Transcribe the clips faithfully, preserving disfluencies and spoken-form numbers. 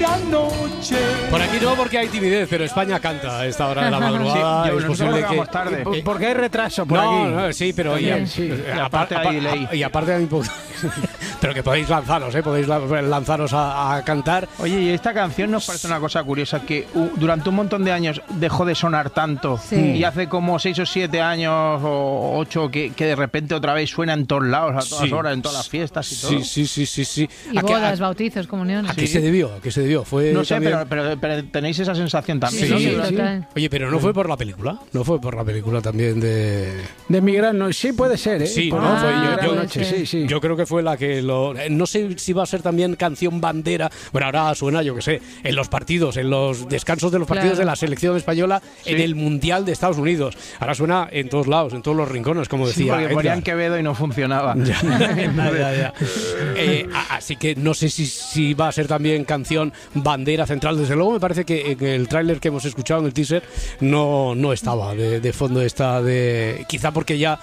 larga noche. Por aquí no, porque hay timidez, pero España canta a esta hora de la madrugada. Sí, es posible que... tarde. Eh, Porque hay retraso por no, aquí. no, sí, pero y, También, sí. y aparte aparte hay ley. y aparte hay un poco- pero que podéis lanzaros, ¿eh? Podéis la- lanzaros a, a cantar. Oye, y esta canción nos parece una cosa curiosa, que uh, durante un montón de años dejó de sonar tanto, Sí. y hace como seis o siete años o ocho que, que de repente otra vez suena en todos lados, a todas Sí. horas, en todas las fiestas y todo. Sí, sí, sí, sí, sí. Y ¿A qué- bodas, a- bautizos, comuniones. ¿A qué se debió? ¿A qué se debió? Fue No sé, también- pero, pero, pero tenéis esa sensación también, Sí, ¿no? sí, Que- total. Oye, pero no fue por la película, no fue por la película también de... De mi gran noche. Sí, puede ser, ¿eh? Sí, Por ¿no? mi Fue yo- gran yo- noche, sí, sí. Yo creo que fue la que lo... eh, No sé si va a ser también canción bandera. Bueno, ahora suena, yo que sé, en los partidos, en los descansos de los partidos Claro. de la selección española, en el Mundial de Estados Unidos. Ahora suena en todos lados, en todos los rincones, como Sí, decía porque Edgar. ponían Quevedo y no funcionaba. Ya, ya, ya. Eh, a- así que no sé si, si va a ser también canción bandera central. Desde luego me parece que en el tráiler que hemos escuchado, en el teaser, no, no estaba de, de fondo esta de... Quizá porque ya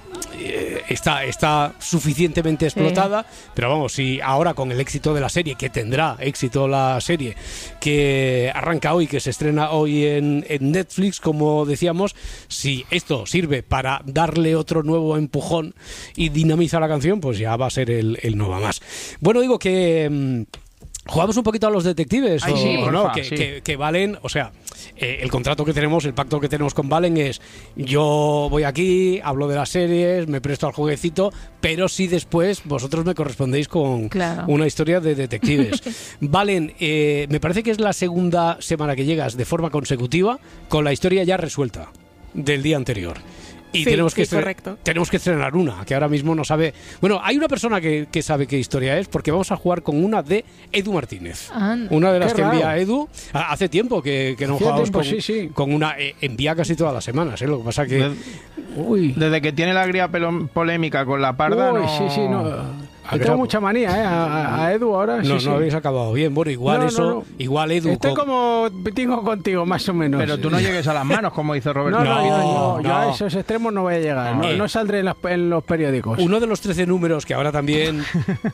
eh, está, está suficientemente explotada, pero vamos, si ahora con el éxito de la serie, que tendrá éxito la serie, que arranca hoy, que se estrena hoy en, en Netflix, como decíamos, si esto sirve para darle otro nuevo empujón y dinamiza la canción, pues ya va a ser el, el no va más. Bueno, digo que... mm, ¿jugamos un poquito a los detectives? Ay, o, sí, o porfa, no? Que, sí. que- que Valen, o sea, eh, el contrato que tenemos, el pacto que tenemos con Valen es: yo voy aquí, hablo de las series, me presto al jueguecito, pero si después vosotros me correspondéis con Claro. una historia de detectives. Valen, eh, me parece que es la segunda semana que llegas de forma consecutiva con la historia ya resuelta del día anterior. Y Sí, tenemos que sí, estre- correcto. tenemos que estrenar una, que ahora mismo no sabe... Bueno, hay una persona que, que sabe qué historia es, porque vamos a jugar con una de Edu Martínez. Anda. Una de las Qué que raro. envía Edu. Ha- Hace tiempo que, que no Hacía jugamos tiempo, con, sí, sí. con una... eh, envía casi todas las semanas, ¿eh? Lo que pasa que... De- Uy. Desde que tiene la gría pelo- polémica con la parda, Uy, no... sí, sí, no. A Le ver, tengo a- mucha manía, ¿eh? A, a- a Edu ahora. no, sí, no sí. habéis acabado bien. Bueno, igual No, no, eso... no. Igual Edu... Estoy con- como tengo contigo, más o menos. Pero tú no llegues a las manos, como dice Roberto. No, no, No, yo, yo no. a esos extremos no voy a llegar. No, Eh. no saldré en, las- en los periódicos. Uno de los trece números que ahora también...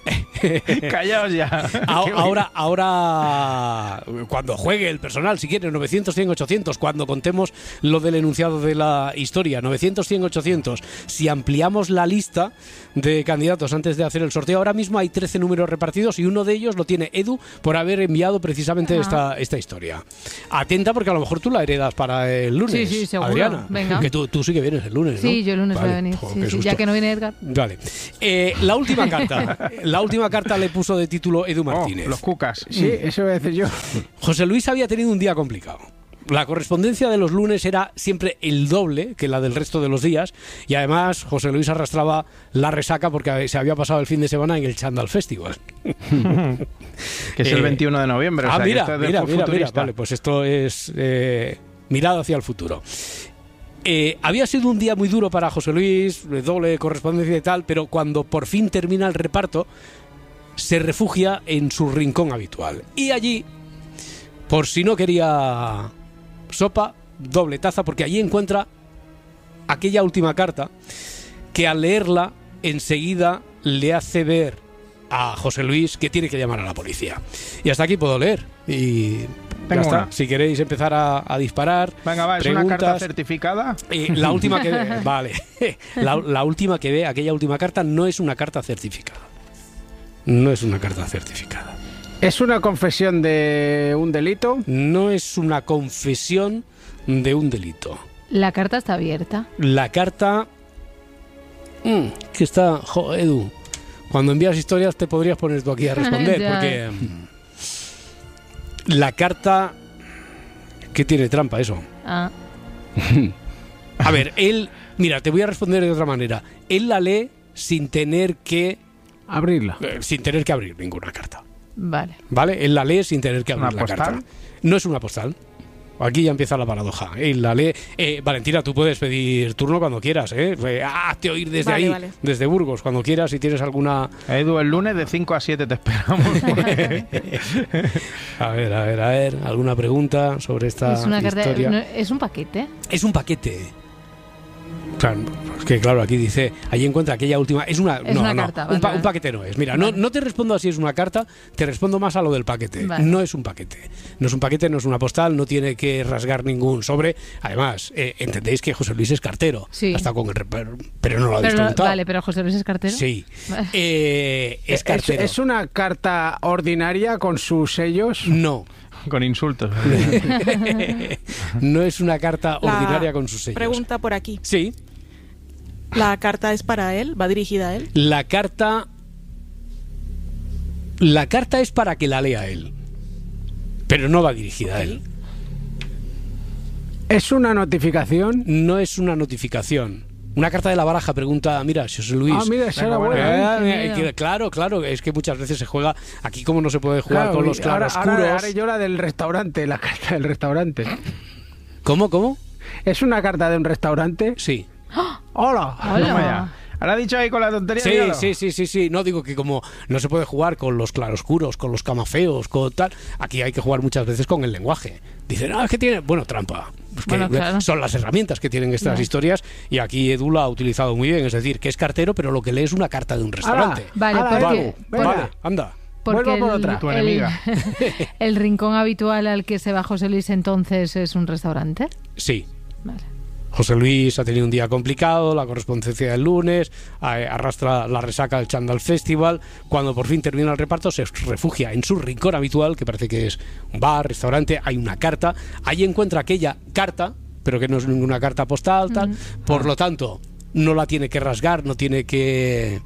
Callaos ya. A- Ahora, ahora, cuando juegue el personal, si quiere, novecientos, cien, ochocientos, cuando contemos lo del enunciado de la historia, novecientos, cien, ochocientos, si ampliamos la lista de candidatos antes de hacer el sorteo, ahora mismo hay trece números repartidos y uno de ellos lo tiene Edu por haber enviado precisamente Ajá. esta, esta historia. Atenta, porque a lo mejor tú la heredas para el lunes, Sí, sí, seguro. Adriana. Venga. Que tú, tú sí que vienes el lunes, ¿no? Sí, yo el lunes Vale. voy a venir. Jo, Sí, qué sí, susto. ya que no viene Edgar. Vale. Eh, la última carta. La última carta le puso de título Edu Oh, Martínez. los cucas. Sí, eso voy a decir yo. José Luis había tenido un día complicado. La correspondencia de los lunes era siempre el doble que la del resto de los días, y además José Luis arrastraba la resaca porque se había pasado el fin de semana en el Chandal Festival. Que es el Eh, veintiuno de noviembre. o ah, sea, que mira, esto es de mira, fu- mira, mira. futurista. Vale, pues esto es eh, mirada hacia el futuro. Eh, había sido un día muy duro para José Luis, de doble correspondencia y tal, pero cuando por fin termina el reparto, se refugia en su rincón habitual. Y allí, por si no quería sopa, doble taza, porque allí encuentra aquella última carta que al leerla enseguida le hace ver a José Luis que tiene que llamar a la policía. Y hasta aquí puedo leer. Y ya Tengo está. una. Si queréis empezar a, a disparar. Venga, va, es una carta preguntas. certificada. Eh, la última que ve, vale. La, la última que ve, aquella última carta, no es una carta certificada. No es una carta certificada. ¿Es una confesión de un delito? No es una confesión de un delito. La carta está abierta. La carta... Mm, que está... Jo, Edu, cuando envías historias te podrías poner tú aquí a responder, Ya. porque... mm, la carta... ¿Qué tiene trampa eso? Ah, A ver, él... Mira, te voy a responder de otra manera. Él la lee sin tener que... Abrirla. eh, sin tener que abrir ninguna carta. vale. ¿Vale? Él la lee sin tener que abrir ¿Una la postal? carta. No es una postal. Aquí ya empieza la paradoja. Él la lee. Eh, Valentina, tú puedes pedir turno cuando quieras, ¿eh? Eh, Hazte oír desde Vale, ahí, vale. desde Burgos, cuando quieras, si tienes alguna... Edu, el lunes de cinco a siete te esperamos. A ver, a ver, a ver, alguna pregunta sobre esta Es una carta. historia. no, es un paquete. Es un paquete. Claro, es que claro, aquí dice, ahí encuentra aquella última, es una, Es no, una no, carta, un, vale, pa- vale. un paquete no es. Mira, no, no te respondo a si es una carta, te respondo más a lo del paquete. Vale. No es un paquete, no es un paquete, no es una postal, no tiene que rasgar ningún sobre. Además, eh, entendéis que José Luis es cartero, Sí. hasta con el reper- pero no lo habéis Pero, preguntado. vale, pero José Luis es cartero. Sí, Vale. Eh, es Es, cartero. es una carta ordinaria con sus sellos. No, Con insultos. no es una carta La ordinaria con sus sellos. Pregunta por aquí. Sí, ¿La carta es para él? ¿Va dirigida a él? la carta, la carta es para que la lea él, pero no va dirigida a él. Es una notificación. No es una notificación. Una carta de la baraja pregunta, mira, José Luis. Ah, mira, esa era Venga, buena. Eh, qué eh, miedo. que- claro, claro, es que muchas veces se juega aquí como no se puede jugar Claro, con los y ahora, claroscuros. ahora haré yo la del restaurante, la carta del restaurante. ¿Cómo, cómo? ¿Es una carta de un restaurante? Sí. ¡Hola! Hola. Toma ya. Ahora ha dicho ahí con la tontería. Sí, míralo. sí, sí, sí, sí. No digo que como no se puede jugar con los claroscuros, con los camafeos, con tal, aquí hay que jugar muchas veces con el lenguaje. Dicen, ah, es que tiene, bueno, trampa. Es que Bueno, claro. son las herramientas que tienen estas Ya. historias y aquí Edu la ha utilizado muy bien, es decir, que es cartero, pero lo que lee es una carta de un restaurante. Vale, Ala, porque, Vale, venga. vale, anda. porque Vuelvo por el- otra. Tu el- enemiga. el rincón habitual al que se va José Luis entonces es un restaurante. Sí. Vale. José Luis ha tenido un día complicado, la correspondencia del lunes, a- arrastra la resaca del Chandal Festival. Cuando por fin termina el reparto, se refugia en su rincón habitual, que parece que es un bar, restaurante. Hay una carta. Ahí encuentra aquella carta, pero que no es ninguna carta postal, tal. Por lo tanto, no la tiene que rasgar, no tiene que.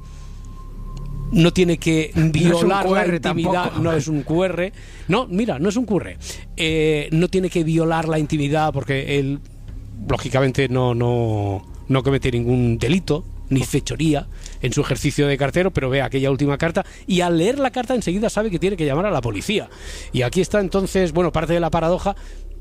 No tiene que violar Q la R intimidad, tampoco. no es un Q R. No, mira, no es un Q R. Eh, no tiene que violar la intimidad porque él, lógicamente, no, no, no comete ningún delito ni fechoría en su ejercicio de cartero, pero ve aquella última carta y al leer la carta enseguida sabe que tiene que llamar a la policía. Y aquí está entonces, bueno, parte de la paradoja.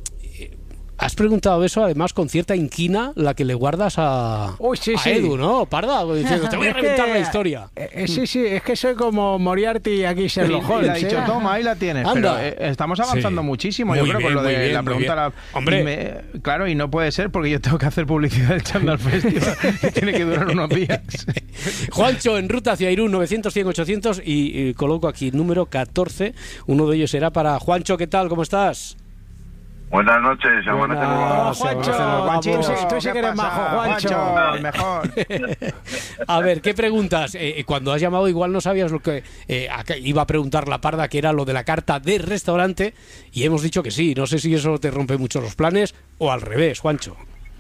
Has preguntado eso además con cierta inquina la que le guardas a, Uy, sí, a sí. Edu, ¿no? Parda, diciendo, te voy a Es que- reventar la historia. eh, eh, sí, sí, es que soy como Moriarty y aquí Y, Sherlock y le ha Holmes. dicho, ¿eh? toma, ahí la tienes. Anda. Pero eh, estamos avanzando Sí. muchísimo, yo Muy creo, bien, con lo muy de bien, la muy pregunta. bien. La, Hombre. y me- claro, y no puede ser porque yo tengo que hacer publicidad del Chandal Festival, que tiene que durar unos días. Juancho, en ruta hacia Irún, novecientos, cien, ochocientos, y, y coloco aquí número catorce. Uno de ellos será para Juancho. ¿Qué tal? ¿Cómo estás? Buenas noches, Buenas. amanece nuevo. Ah, Juancho, vamos. tú sí- tú sí ¿qué que eres pasa, majo, Juancho. el mejor. A ver, ¿qué preguntas? Eh, cuando has llamado igual no sabías lo que eh, a qué iba a preguntar la Parda, que era lo de la carta de restaurante, y hemos dicho que sí. No sé si eso te rompe mucho los planes o al revés, Juancho.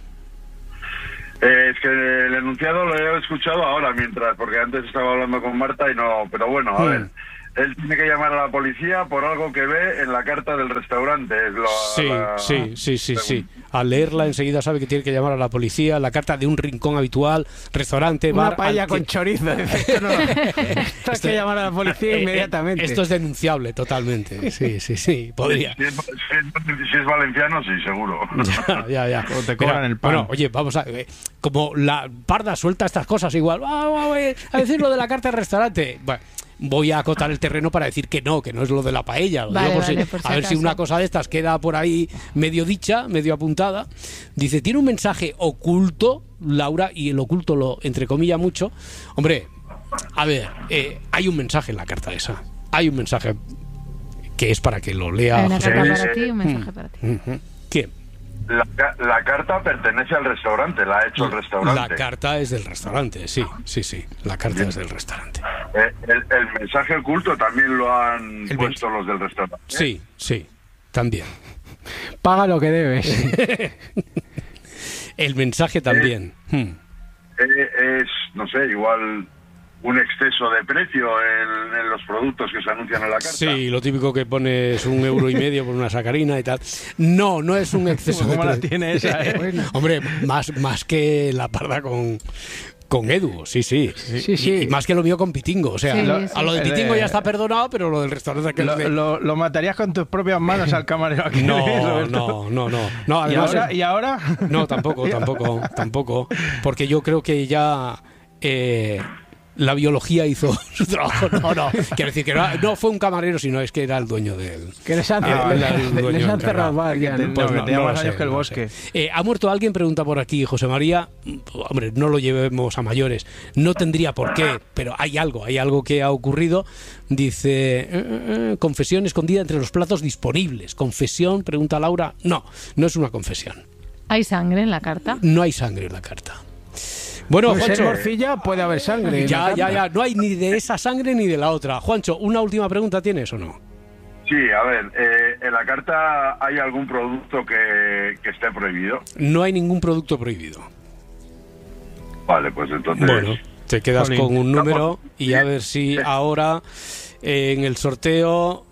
Eh, es que el enunciado lo he escuchado ahora mientras, porque antes estaba hablando con Marta y no, pero bueno, a Hmm. ver. Él tiene que llamar a la policía por algo que ve en la carta del restaurante. Es lo, Sí, la- sí, sí, sí, sí. pregunta. Al leerla enseguida sabe que tiene que llamar a la policía. La carta de un rincón habitual, restaurante, bar. Una paella al con que- chorizo. Dice, Esto, no, esto hay que llamar a la policía Eh, eh, inmediatamente. Esto es denunciable totalmente. Sí, sí, sí, podría. Si es, si es- si es valenciano, sí, seguro. Ya, ya, ya. O te cobran el pan. Bueno, oye, vamos a. eh, como la Parda suelta estas cosas igual. "Ah, voy a decir lo de la carta del restaurante. Bueno, voy a acotar el terreno para decir que no, que no es lo de la paella. Lo Vale, digo por vale, si- por si a ver si acaso. una cosa de estas queda por ahí medio dicha, medio apuntada. Dice, tiene un mensaje oculto, Laura, y el oculto lo entrecomilla mucho. Hombre, a ver, eh, hay un mensaje en la carta esa. Hay un mensaje que es para que lo lea Hay una José carta Luis. para ti y un mensaje para ti. Ujú. ¿Quién? La, ca- la carta pertenece al restaurante, la ha hecho el La restaurante. carta es del restaurante, sí, sí, sí. La carta es del restaurante. Eh, el, el mensaje oculto también lo han El puesto los del restaurante. Sí, sí, también. Paga lo que debes. El mensaje también. Hmm. Eh, es, no sé, igual un exceso de precio en, en los productos que se anuncian en la carta. Sí, lo típico que pones un euro y medio por una sacarina y tal. No, no es un exceso de ¿Cómo la precio. tiene esa, eh? Hombre, más, más que la Parda con, con Edu, sí, sí. Sí, Y- sí. Y, más que lo mío con Pitingo. O sea, Sí, lo- sí. a lo de El de- Pitingo ya está perdonado, pero lo del restaurante que Lo, es de- lo- lo matarías con tus propias manos al camarero aquí. No, Roberto. no, no, no. no ¿Y además, ahora? ¿Y ahora? No, tampoco, tampoco, tampoco. Porque yo creo que ya eh, La biología hizo su trabajo. No, no. Quiero decir que no, no fue un camarero, sino es que era el dueño del. Que les han, Ah, les, el les, dueño les han encargado. cerrado bar ya, ¿no? Pues no, tenía no más lo años sé, que el no lo bosque. sé. Eh, ha muerto alguien, pregunta por aquí José María. Hombre, no lo llevemos a mayores. No tendría por qué, pero hay algo, hay algo que ha ocurrido. Dice, eh, eh, confesión escondida entre los platos disponibles. ¿Confesión? Pregunta Laura. No, no es una confesión. ¿Hay sangre en la carta? No hay sangre en la carta. Bueno, Pues en Juancho. morcilla puede haber sangre. en Ya, la ya, carta. ya. No hay ni de esa sangre ni de la otra. Juancho, ¿una última pregunta tienes o no? Sí, a ver, eh, en la carta hay algún producto que, que esté prohibido. No hay ningún producto prohibido. Vale, pues entonces... Bueno, te quedas Jolín. con un número y a ver si ahora eh, en el sorteo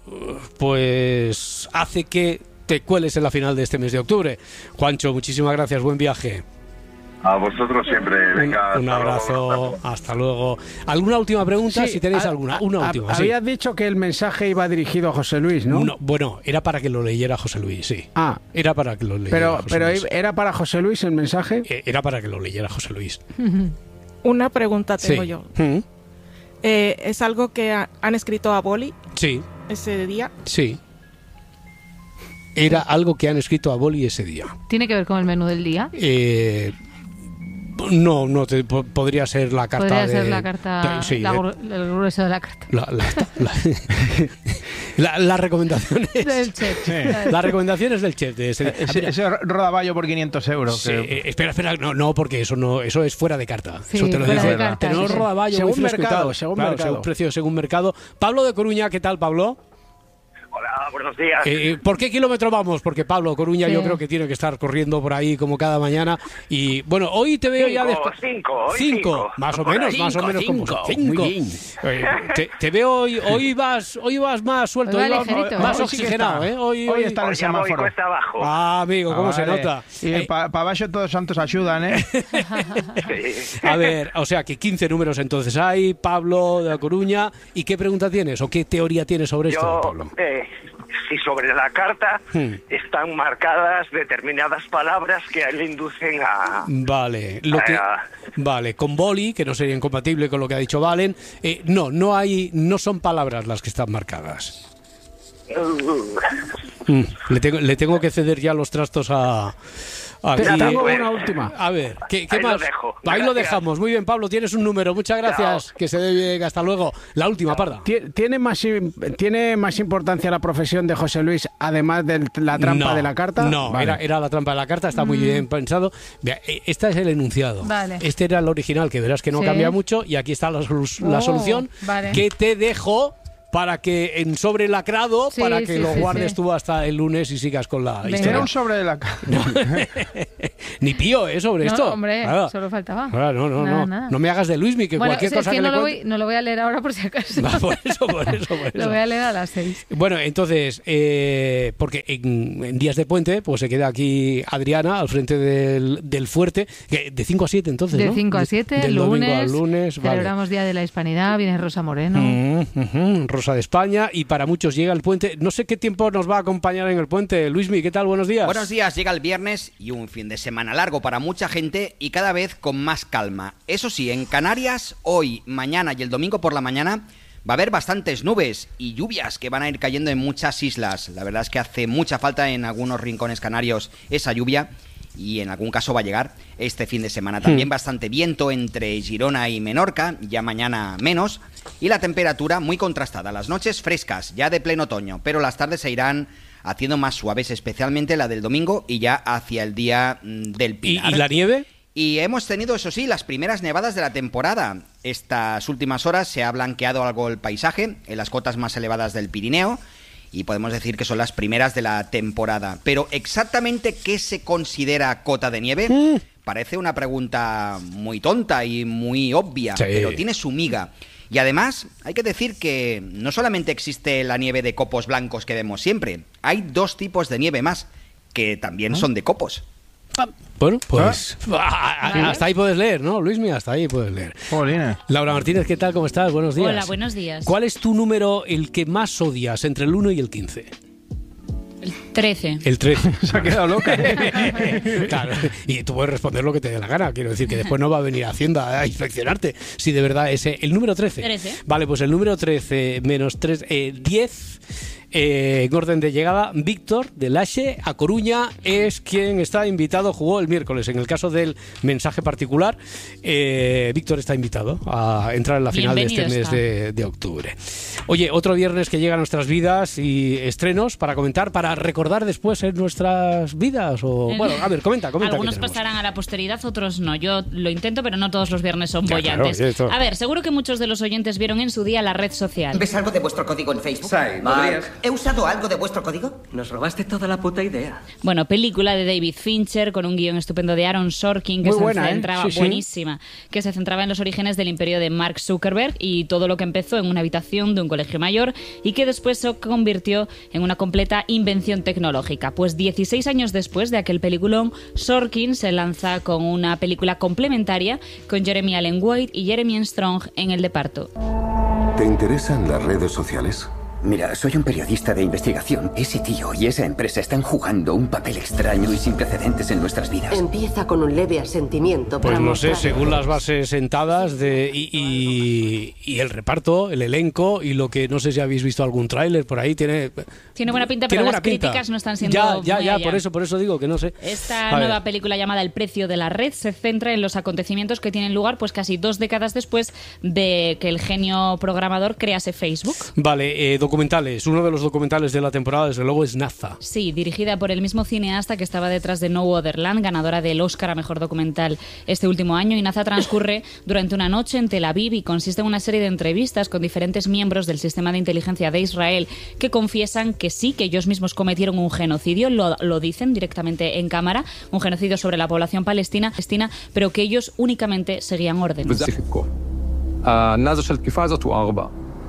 pues hace que te cueles en la final de este mes de octubre. Juancho, muchísimas gracias, buen viaje. A vosotros siempre, Un, venga. un hasta abrazo, luego. hasta luego. ¿Alguna última pregunta? Sí, Si tenéis a- alguna, a- una a- última. sí. Habías dicho que el mensaje iba dirigido a José Luis, ¿no? No, bueno, era para que lo leyera José Luis, sí. Ah, Era para que lo leyera pero, José pero Luis. ¿era para José Luis el mensaje? Eh, Era para que lo leyera José Luis. Una pregunta tengo Sí. yo. Mm, Eh, ¿Es algo que ha- han escrito a boli Sí, ese día? sí. Era algo que han escrito a boli ese día. ¿Tiene que ver con el menú del día? Eh, no, no, te- po- podría ser la carta Podría de... ser la carta, de- sí, la de- gru- el grueso de la carta. la, la- la- la- las recomendaciones... Del chef. Las recomendaciones del chef de ese día. Ah, Ese, mira, ese rodaballo por quinientos euros. sí, que- eh, espera, espera, no, no, porque eso no, eso es fuera de carta. Sí, eso te lo fuera dice. de carta, Tenemos sí. rodaballo, Según muy fresco y mercado, tal. según Claro, mercado. según precio, según mercado. Pablo de Coruña, ¿qué tal, Pablo? Hola, buenos días. Eh, ¿Por qué kilómetro vamos? Porque Pablo Coruña Sí. yo creo que tiene que estar corriendo por ahí como cada mañana. Y bueno, hoy te veo ya Cinco, después. cinco, hoy cinco, cinco. más o Por menos, ahí. más o menos como cinco. cinco. Muy bien. Eh, te, te veo hoy, hoy vas, hoy vas más suelto, Hoy va hoy vas ligerito, más ¿eh? Hoy sí que oxigenado, está. ¿eh? Hoy, Hoy hoy- está en el Hoy ya voy semáforo. cuesta abajo. Ah, amigo, cómo Ah, se vale. nota. Y Eh, para abajo todos santos ayudan, ¿eh? Sí. A ver, o sea que quince números entonces hay, Pablo de La Coruña. ¿Y qué pregunta tienes o qué teoría tienes sobre esto, Yo, Pablo? eh, si sobre la carta Hmm. están marcadas determinadas palabras que le inducen a... Vale, lo que, Ah. vale, con boli, que no sería incompatible con lo que ha dicho Valen, eh, no, no hay, no son palabras las que están marcadas. Mm, le, tengo, le tengo que ceder ya los trastos a... Te- aquí. tengo pues. una última. A ver, ¿qué, qué Ahí lo más? dejo. Ahí lo Gracias. dejamos. Muy bien, Pablo, tienes un número. Muchas gracias. Chao. Que se dé bien. Hasta luego. La última, Parda. Tie- ¿Tiene más, im- ¿Tiene más importancia la profesión de José Luis, además de la trampa No, de la carta? No, Vale. era, era la trampa de la carta, está muy bien pensado. Vea, eh, esta es el enunciado. Vale. Este era el original, que verás que no Sí. cambia mucho, y aquí está la, solu- la Oh, solución vale. que te dejo para que en sobre lacrado, Sí, para que sí, lo sí, guardes sí. tú hasta el lunes y sigas con la Venga. historia. Era un sobre de la... Ni pío, ¿eh? Sobre No, esto. hombre, Nada. solo faltaba. Nada, no, no, Nada, no. nada. No me hagas de Luismi, que Bueno, cualquier es cosa que que, no le lo, cuente- voy, no lo voy a leer ahora por si acaso. Va, por eso, por eso, por eso. Lo voy a leer a las seis. Bueno, entonces, eh, porque en, en días de puente, pues se queda aquí Adriana al frente del, del fuerte, que de cinco a siete entonces, De ¿no? cinco a siete, del lunes, domingo al lunes, vale. celebramos Día de la Hispanidad, viene Rosa Moreno. Mm, ujú, Rosa de España, y para muchos llega el puente. No sé qué tiempo nos va a acompañar en el puente. Luismi, ¿qué tal? Buenos días. Buenos días, llega el viernes y un fin de semana largo para mucha gente y cada vez con más calma. Eso sí, en Canarias, hoy, mañana y el domingo por la mañana va a haber bastantes nubes y lluvias que van a ir cayendo en muchas islas. La verdad es que hace mucha falta en algunos rincones canarios esa lluvia y en algún caso va a llegar este fin de semana. También bastante viento entre Girona y Menorca, ya mañana menos, y la temperatura muy contrastada. Las noches frescas, ya de pleno otoño, pero las tardes se irán haciendo más suaves, especialmente la del domingo y ya hacia el día mm, del ¿Y, Pilar. y la nieve? Y hemos tenido, eso sí, las primeras nevadas de la temporada. Estas últimas horas se ha blanqueado algo el paisaje en las cotas más elevadas del Pirineo y podemos decir que son las primeras de la temporada. Pero exactamente qué se considera cota de nieve parece una pregunta muy tonta y muy obvia, Sí. pero tiene su miga. Y además hay que decir que no solamente existe la nieve de copos blancos que vemos siempre, hay dos tipos de nieve más que también son de copos. Bueno, pues ah, ah, Vale. hasta ahí puedes leer, ¿no, Luismi? Hasta ahí puedes leer. Jolines. Laura Martínez, ¿qué tal? ¿Cómo estás? Buenos días. Hola, buenos días. ¿Cuál es tu número el que más odias entre el uno y el quince? El trece. El trece. Se ha quedado loca. Claro, y tú puedes responder lo que te dé la gana. Quiero decir que después no va a venir a Hacienda a inspeccionarte si de verdad es el número trece. trece. Vale, pues el número trece menos tres, eh, diez. Eh, en orden de llegada, Víctor de Laxe a Coruña es quien está invitado, jugó el miércoles. En el caso del mensaje particular, eh, Víctor está invitado a entrar en la final de este mes de, de octubre. Oye, otro viernes que llega a nuestras vidas y estrenos para comentar, para recordar después en nuestras vidas. O bueno, a ver, comenta, comenta. Algunos pasarán a la posteridad, otros no. Yo lo intento, pero no todos los viernes son Ya, bollantes. claro, esto... A ver, seguro que muchos de los oyentes vieron en su día la red social. ¿Ves algo de vuestro código en Facebook? Sí, podrías. ¿He usado algo de vuestro código? Nos robaste toda la puta idea. Bueno, película de David Fincher con un guión estupendo de Aaron Sorkin que Muy se buena, centraba, ¿eh? Sí, sí. buenísima, que se centraba en los orígenes del imperio de Mark Zuckerberg y todo lo que empezó en una habitación de un colegio mayor y que después se convirtió en una completa invención tecnológica. Pues dieciséis años después de aquel peliculón, Sorkin se lanza con una película complementaria con Jeremy Allen White y Jeremy Strong en el reparto. ¿Te interesan las redes sociales? Mira, soy un periodista de investigación. Ese tío y esa empresa están jugando un papel extraño y sin precedentes en nuestras vidas. Empieza con un leve asentimiento. Pues para no sé, mostrar- según las bases sentadas de, y, y, y el reparto, el elenco y lo que no sé si habéis visto algún tráiler por ahí, tiene... Tiene buena pinta, tiene pero buena las pinta. críticas no están siendo Ya, ya, muy ya, allá. por eso, por eso digo que no sé. Esta A ver. nueva película llamada El precio de la red se centra en los acontecimientos que tienen lugar pues casi dos décadas después de que el genio programador crease Facebook. Vale, eh, documentales. Uno de los documentales de la temporada, desde luego, es Naza. Sí, dirigida por el mismo cineasta que estaba detrás de No Other Land, ganadora del Oscar a Mejor Documental este último año. Y Naza transcurre durante una noche en Tel Aviv y consiste en una serie de entrevistas con diferentes miembros del sistema de inteligencia de Israel que confiesan que sí, que ellos mismos cometieron un genocidio, lo, lo dicen directamente en cámara, un genocidio sobre la población palestina, palestina, pero que ellos únicamente seguían órdenes. النازة של תקיפה הזאת הוא ארבע.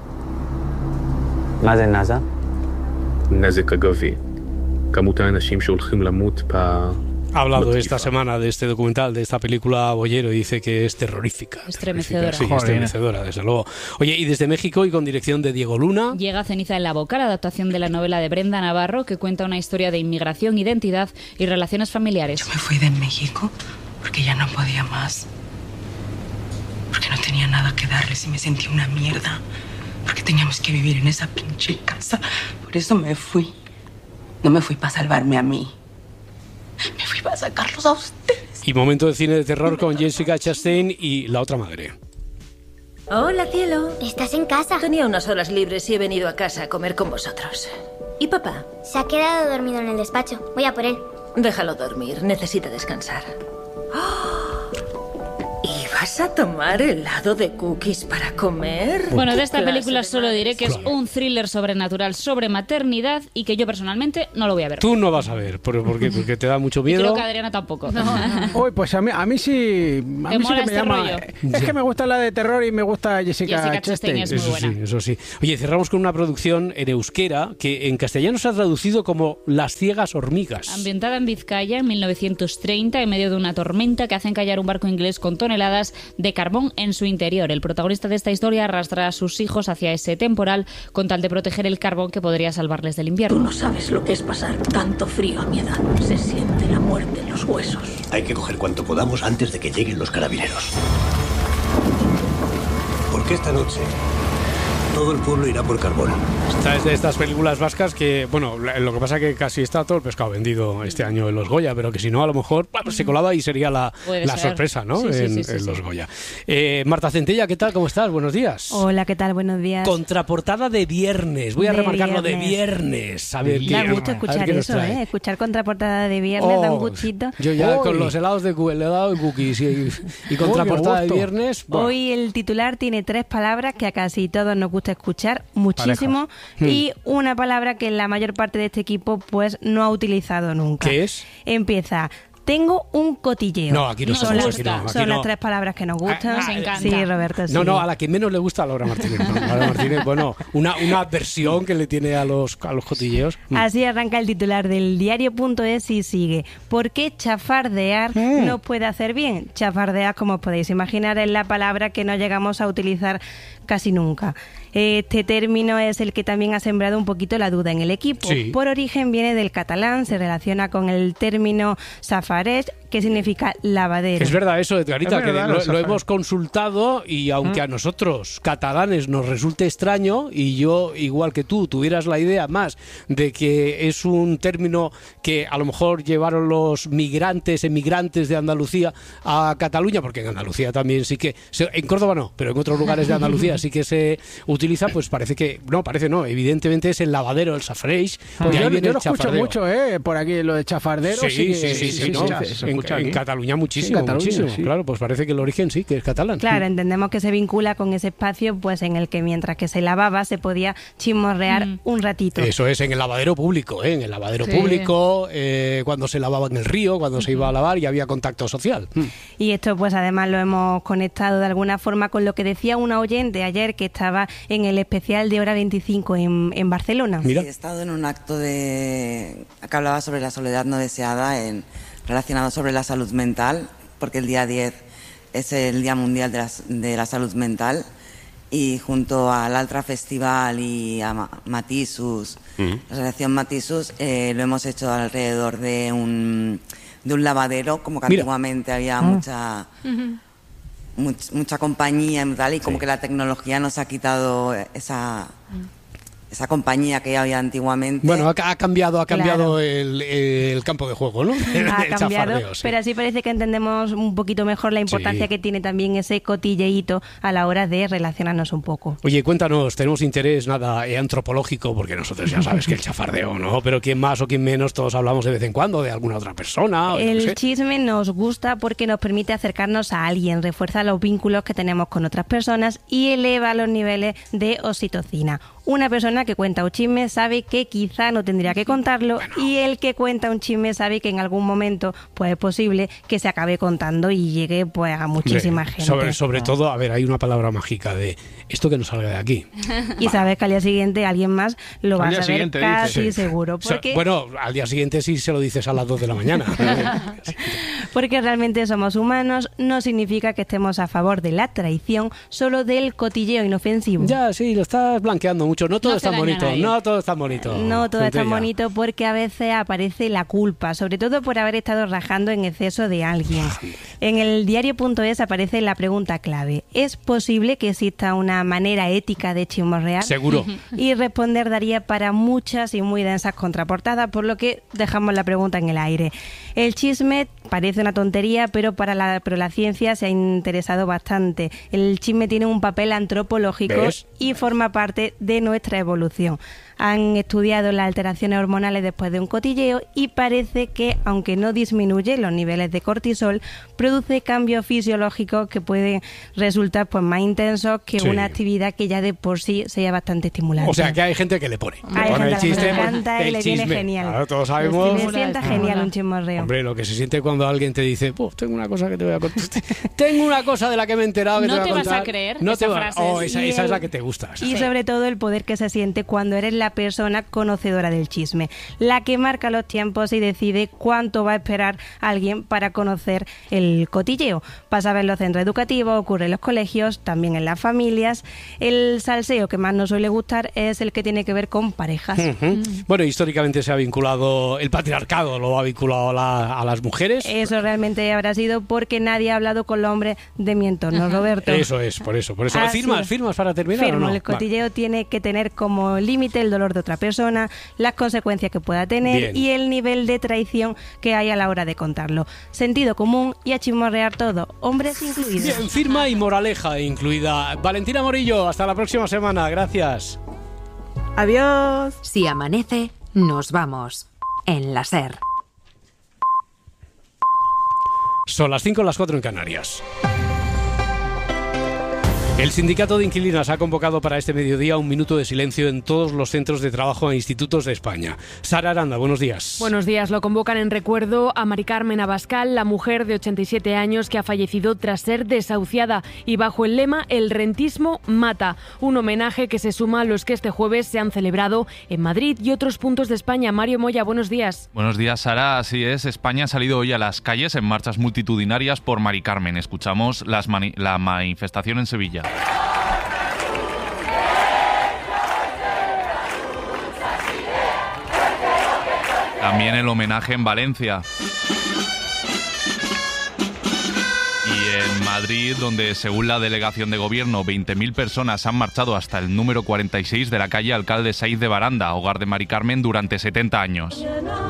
מה זה נאזה? נזק אגבי. כמות האנשים שהולכים למות ב... Ha hablado esta semana de este documental, de esta película Boyero, y dice que es terrorífica. Estremecedora. terrorífica, sí, estremecedora, desde luego. Oye, y desde México y con dirección de Diego Luna. Llega Ceniza en la boca, la adaptación de la novela de Brenda Navarro, que cuenta una historia de inmigración, identidad y relaciones familiares. Yo me fui de México porque ya no podía más. Porque no tenía nada que darles y me sentí una mierda. Porque teníamos que vivir en esa pinche casa. Por eso me fui. No me fui para salvarme a mí. Me fui para sacarlos a ustedes. Y momento de cine de terror con Jessica Chastain y La otra madre. Hola, cielo. ¿Estás en casa? Tenía unas horas libres y he venido a casa a comer con vosotros. ¿Y papá? Se ha quedado dormido en el despacho. Voy a por él. Déjalo dormir. Necesita descansar. ¡Oh! ¿Y vas a tomar helado de cookies para comer? Bueno, de esta ¿Qué clase película de solo diré que es un thriller sobrenatural sobre maternidad y que yo personalmente no lo voy a ver. Tú no vas a ver, ¿por, por qué? Porque te da mucho Y miedo. creo que Adriana tampoco. Uy, pues a mí, a mí sí, a mí sí mola que me este llama. rollo? Es que me gusta la de terror y me gusta Jessica, Jessica Chastain Chastain. es muy Eso buena. sí, eso sí. Oye, cerramos con una producción en euskera que en castellano se ha traducido como Las ciegas hormigas. Ambientada en Vizcaya en mil novecientos treinta en medio de una tormenta que hace encallar un barco inglés con toneladas de carbón en su interior. El protagonista de esta historia arrastra a sus hijos hacia ese temporal con tal de proteger el carbón que podría salvarles del invierno. Tú no sabes lo que es pasar tanto frío a mi edad. Se siente la muerte en los huesos. Hay que coger cuanto podamos antes de que lleguen los carabineros. Porque esta noche todo el pueblo irá por carbón. Esta es de estas películas vascas que, bueno, lo que pasa es que casi está todo el pescado vendido este año en los Goya, pero que si no, a lo mejor bueno, se colaba y sería la, la sorpresa, ¿no? Sí, sí, en sí, sí, en sí. los Goya. Eh, Marta Centella, ¿qué tal? ¿Cómo estás? Buenos días. Hola, ¿qué tal? Buenos días. Contraportada de viernes. Voy a De remarcarlo de viernes. viernes. A ver Da qué- gusto a ver escuchar qué nos eso, trae. ¿eh? Escuchar contraportada de viernes Oh, da un gustito. Yo ya Hoy- con los helados de cu- el helado de cookies y, y contraportada de gusto. viernes. buah. Hoy el titular tiene tres palabras que a casi todos nos gusta escuchar muchísimo Parejas. y una palabra que la mayor parte de este equipo pues no ha utilizado nunca. ¿Qué es? Empieza. Tengo un cotilleo. No, aquí no son somos, las, aquí no, aquí son no. las tres palabras que nos gustan. Nos encanta. Sí, Roberto, sí. No, no, a la que menos le gusta a Laura Martínez. ¿no? Laura Martínez, bueno, una, una versión que le tiene a los, a los cotilleos. Mm. Así arranca el titular del diario.es y sigue. ¿Por qué chafardear Mm. no puede hacer bien? Chafardear, como os podéis imaginar, es la palabra que no llegamos a utilizar casi nunca. Este término es el que también ha sembrado un poquito la duda en el equipo. Sí. Por origen viene del catalán, se relaciona con el término safareig, que significa lavadero. Es verdad eso, Edgarita, Es verdad, que lo, los lo safareig. hemos consultado y aunque ¿Mm? a nosotros, catalanes, nos resulte extraño y yo, igual que tú, tuvieras la idea más de que es un término que a lo mejor llevaron los migrantes, emigrantes de Andalucía a Cataluña, porque en Andalucía también sí que, se, en Córdoba no, pero en otros lugares de Andalucía sí que se utiliza, pues parece que, no, parece no, evidentemente es el lavadero, el safareig, Pues de ahí yo, viene yo el lo escucho chafardeo. mucho, ¿eh? Por aquí lo de chafardero. Sí, sí, que- sí, sí, sí, no, se- se en, escucha en aquí. Cataluña Sí, muchísimo, en Cataluña, muchísimo, sí. claro, pues parece que el origen sí, que es catalán. Claro, entendemos que se vincula con ese espacio pues en el que mientras que se lavaba se podía chismorrear Mm. un ratito. Eso es, en el lavadero público, ¿eh? En el lavadero Sí. público, eh, cuando se lavaba en el río, cuando se iba a lavar y había contacto social. Mm. Y esto pues además lo hemos conectado de alguna forma con lo que decía una oyente ayer que estaba en el especial de Hora veinticinco en, en Barcelona. Sí, he estado en un acto de que hablaba sobre la soledad no deseada en, relacionado sobre la salud mental, porque el día diez es el Día Mundial de la, de la Salud Mental y junto al Altra Festival y a Ma- Matisus, la Asociación Matisus, eh, lo hemos hecho alrededor de un, de un lavadero, como que Mira. antiguamente había Ah. mucha... much- mucha compañía y tal, y como que la tecnología nos ha quitado esa, esa compañía que había antiguamente. Bueno, ha, ha cambiado, ha cambiado Claro. el, el campo de juego, ¿no? El Ha cambiado, chafardeo, sí. pero así parece que entendemos un poquito mejor la importancia Sí. que tiene también ese cotilleíto a la hora de relacionarnos un poco. Oye, cuéntanos, tenemos interés nada eh, antropológico, porque nosotros ya sabes que el chafardeo, ¿no? Pero quién más o quién menos, todos hablamos de vez en cuando de alguna otra persona. o yo qué El sé. chisme nos gusta porque nos permite acercarnos a alguien, refuerza los vínculos que tenemos con otras personas y eleva los niveles de oxitocina. Una persona que cuenta un chisme sabe que quizá no tendría que contarlo y el que cuenta un chisme sabe que en algún momento pues es posible que se acabe contando y llegue pues a muchísima Hombre, gente. Sobre, sobre todo, a ver, hay una palabra mágica de esto que no salga de aquí. Y sabes que al día siguiente alguien más lo va Al a día saber siguiente, casi dice. seguro. O sea, Porque, bueno, al día siguiente sí se lo dices a las dos de la mañana. porque realmente somos humanos, no significa que estemos a favor de la traición, solo del cotilleo inofensivo. Ya, sí, lo estás blanqueando mucho. No todo No es se tan daña a bonito. nadie. No todo es tan bonito. No todo es tan Centella. bonito porque a veces aparece la culpa, sobre todo por haber estado rajando en exceso de alguien. En el diario.es aparece la pregunta clave: ¿es posible que exista una manera ética de chismorrear? Seguro. Y responder daría para muchas y muy densas contraportadas, por lo que dejamos la pregunta en el aire. El chisme parece una tontería, pero para la, pero la ciencia se ha interesado bastante. El chisme tiene un papel antropológico ¿Ves? y forma parte de nuestra evolución. Han estudiado las alteraciones hormonales después de un cotilleo y parece que, aunque no disminuye los niveles de cortisol, produce cambios fisiológicos que pueden resultar pues más intensos que Sí. una actividad que ya de por sí sea bastante estimulante. O sea, que hay gente que le pone. Le Hay pone el gente a la que chiste. le encanta y el le viene chisme. genial. Claro, todos sabemos. Le sienta genial un chismorreo. Hombre, lo que se siente cuando alguien te dice, "Puf, tengo una cosa que te voy a contar. tengo una cosa de la que me he enterado que No te voy te a vas contar". a creer No esa te va- frase. Oh, esa, Y esa es el- la que te gusta. esa. Y sobre todo el poder que se siente cuando eres la persona conocedora del chisme, la que marca los tiempos y decide cuánto va a esperar alguien para conocer el cotilleo. Pasa en los centros educativos, ocurre en los colegios, también en las familias. El salseo que más nos suele gustar es el que tiene que ver con parejas. Ujú. Bueno, históricamente se ha vinculado, el patriarcado lo ha vinculado a, la- a las mujeres. Eso realmente habrá sido porque nadie ha hablado con los hombres de mi entorno, Roberto. Eso es, por eso. Por eso. Así ¿Firmas, es. firmas para terminar Firmo, o no? el cotilleo tiene que tener como límite el dolor de otra persona, las consecuencias que pueda tener Bien. y el nivel de traición que hay a la hora de contarlo. Sentido común y a chismorrear todo, hombres incluidos. Bien, firma y moraleja incluida. Valentina Morillo, hasta la próxima semana. Gracias. Adiós. Si amanece, nos vamos. En la SER. Son las cinco, las cuatro en Canarias. El Sindicato de Inquilinas ha convocado para este mediodía un minuto de silencio en todos los centros de trabajo e institutos de España. Sara Aranda, buenos días. Buenos días. Lo convocan en recuerdo a Mari Carmen Abascal, la mujer de ochenta y siete años que ha fallecido tras ser desahuciada, y bajo el lema "El rentismo mata", un homenaje que se suma a los que este jueves se han celebrado en Madrid y otros puntos de España. Mario Moya, buenos días. Buenos días, Sara. Así es, España ha salido hoy a las calles en marchas multitudinarias por Mari Carmen. Escuchamos las mani- la manifestación en Sevilla. También el homenaje en Valencia. Y en Madrid, donde según la delegación de gobierno veinte mil personas han marchado hasta el número cuarenta y seis de la calle Alcalde Saiz de Baranda, hogar de Mari Carmen, durante setenta años.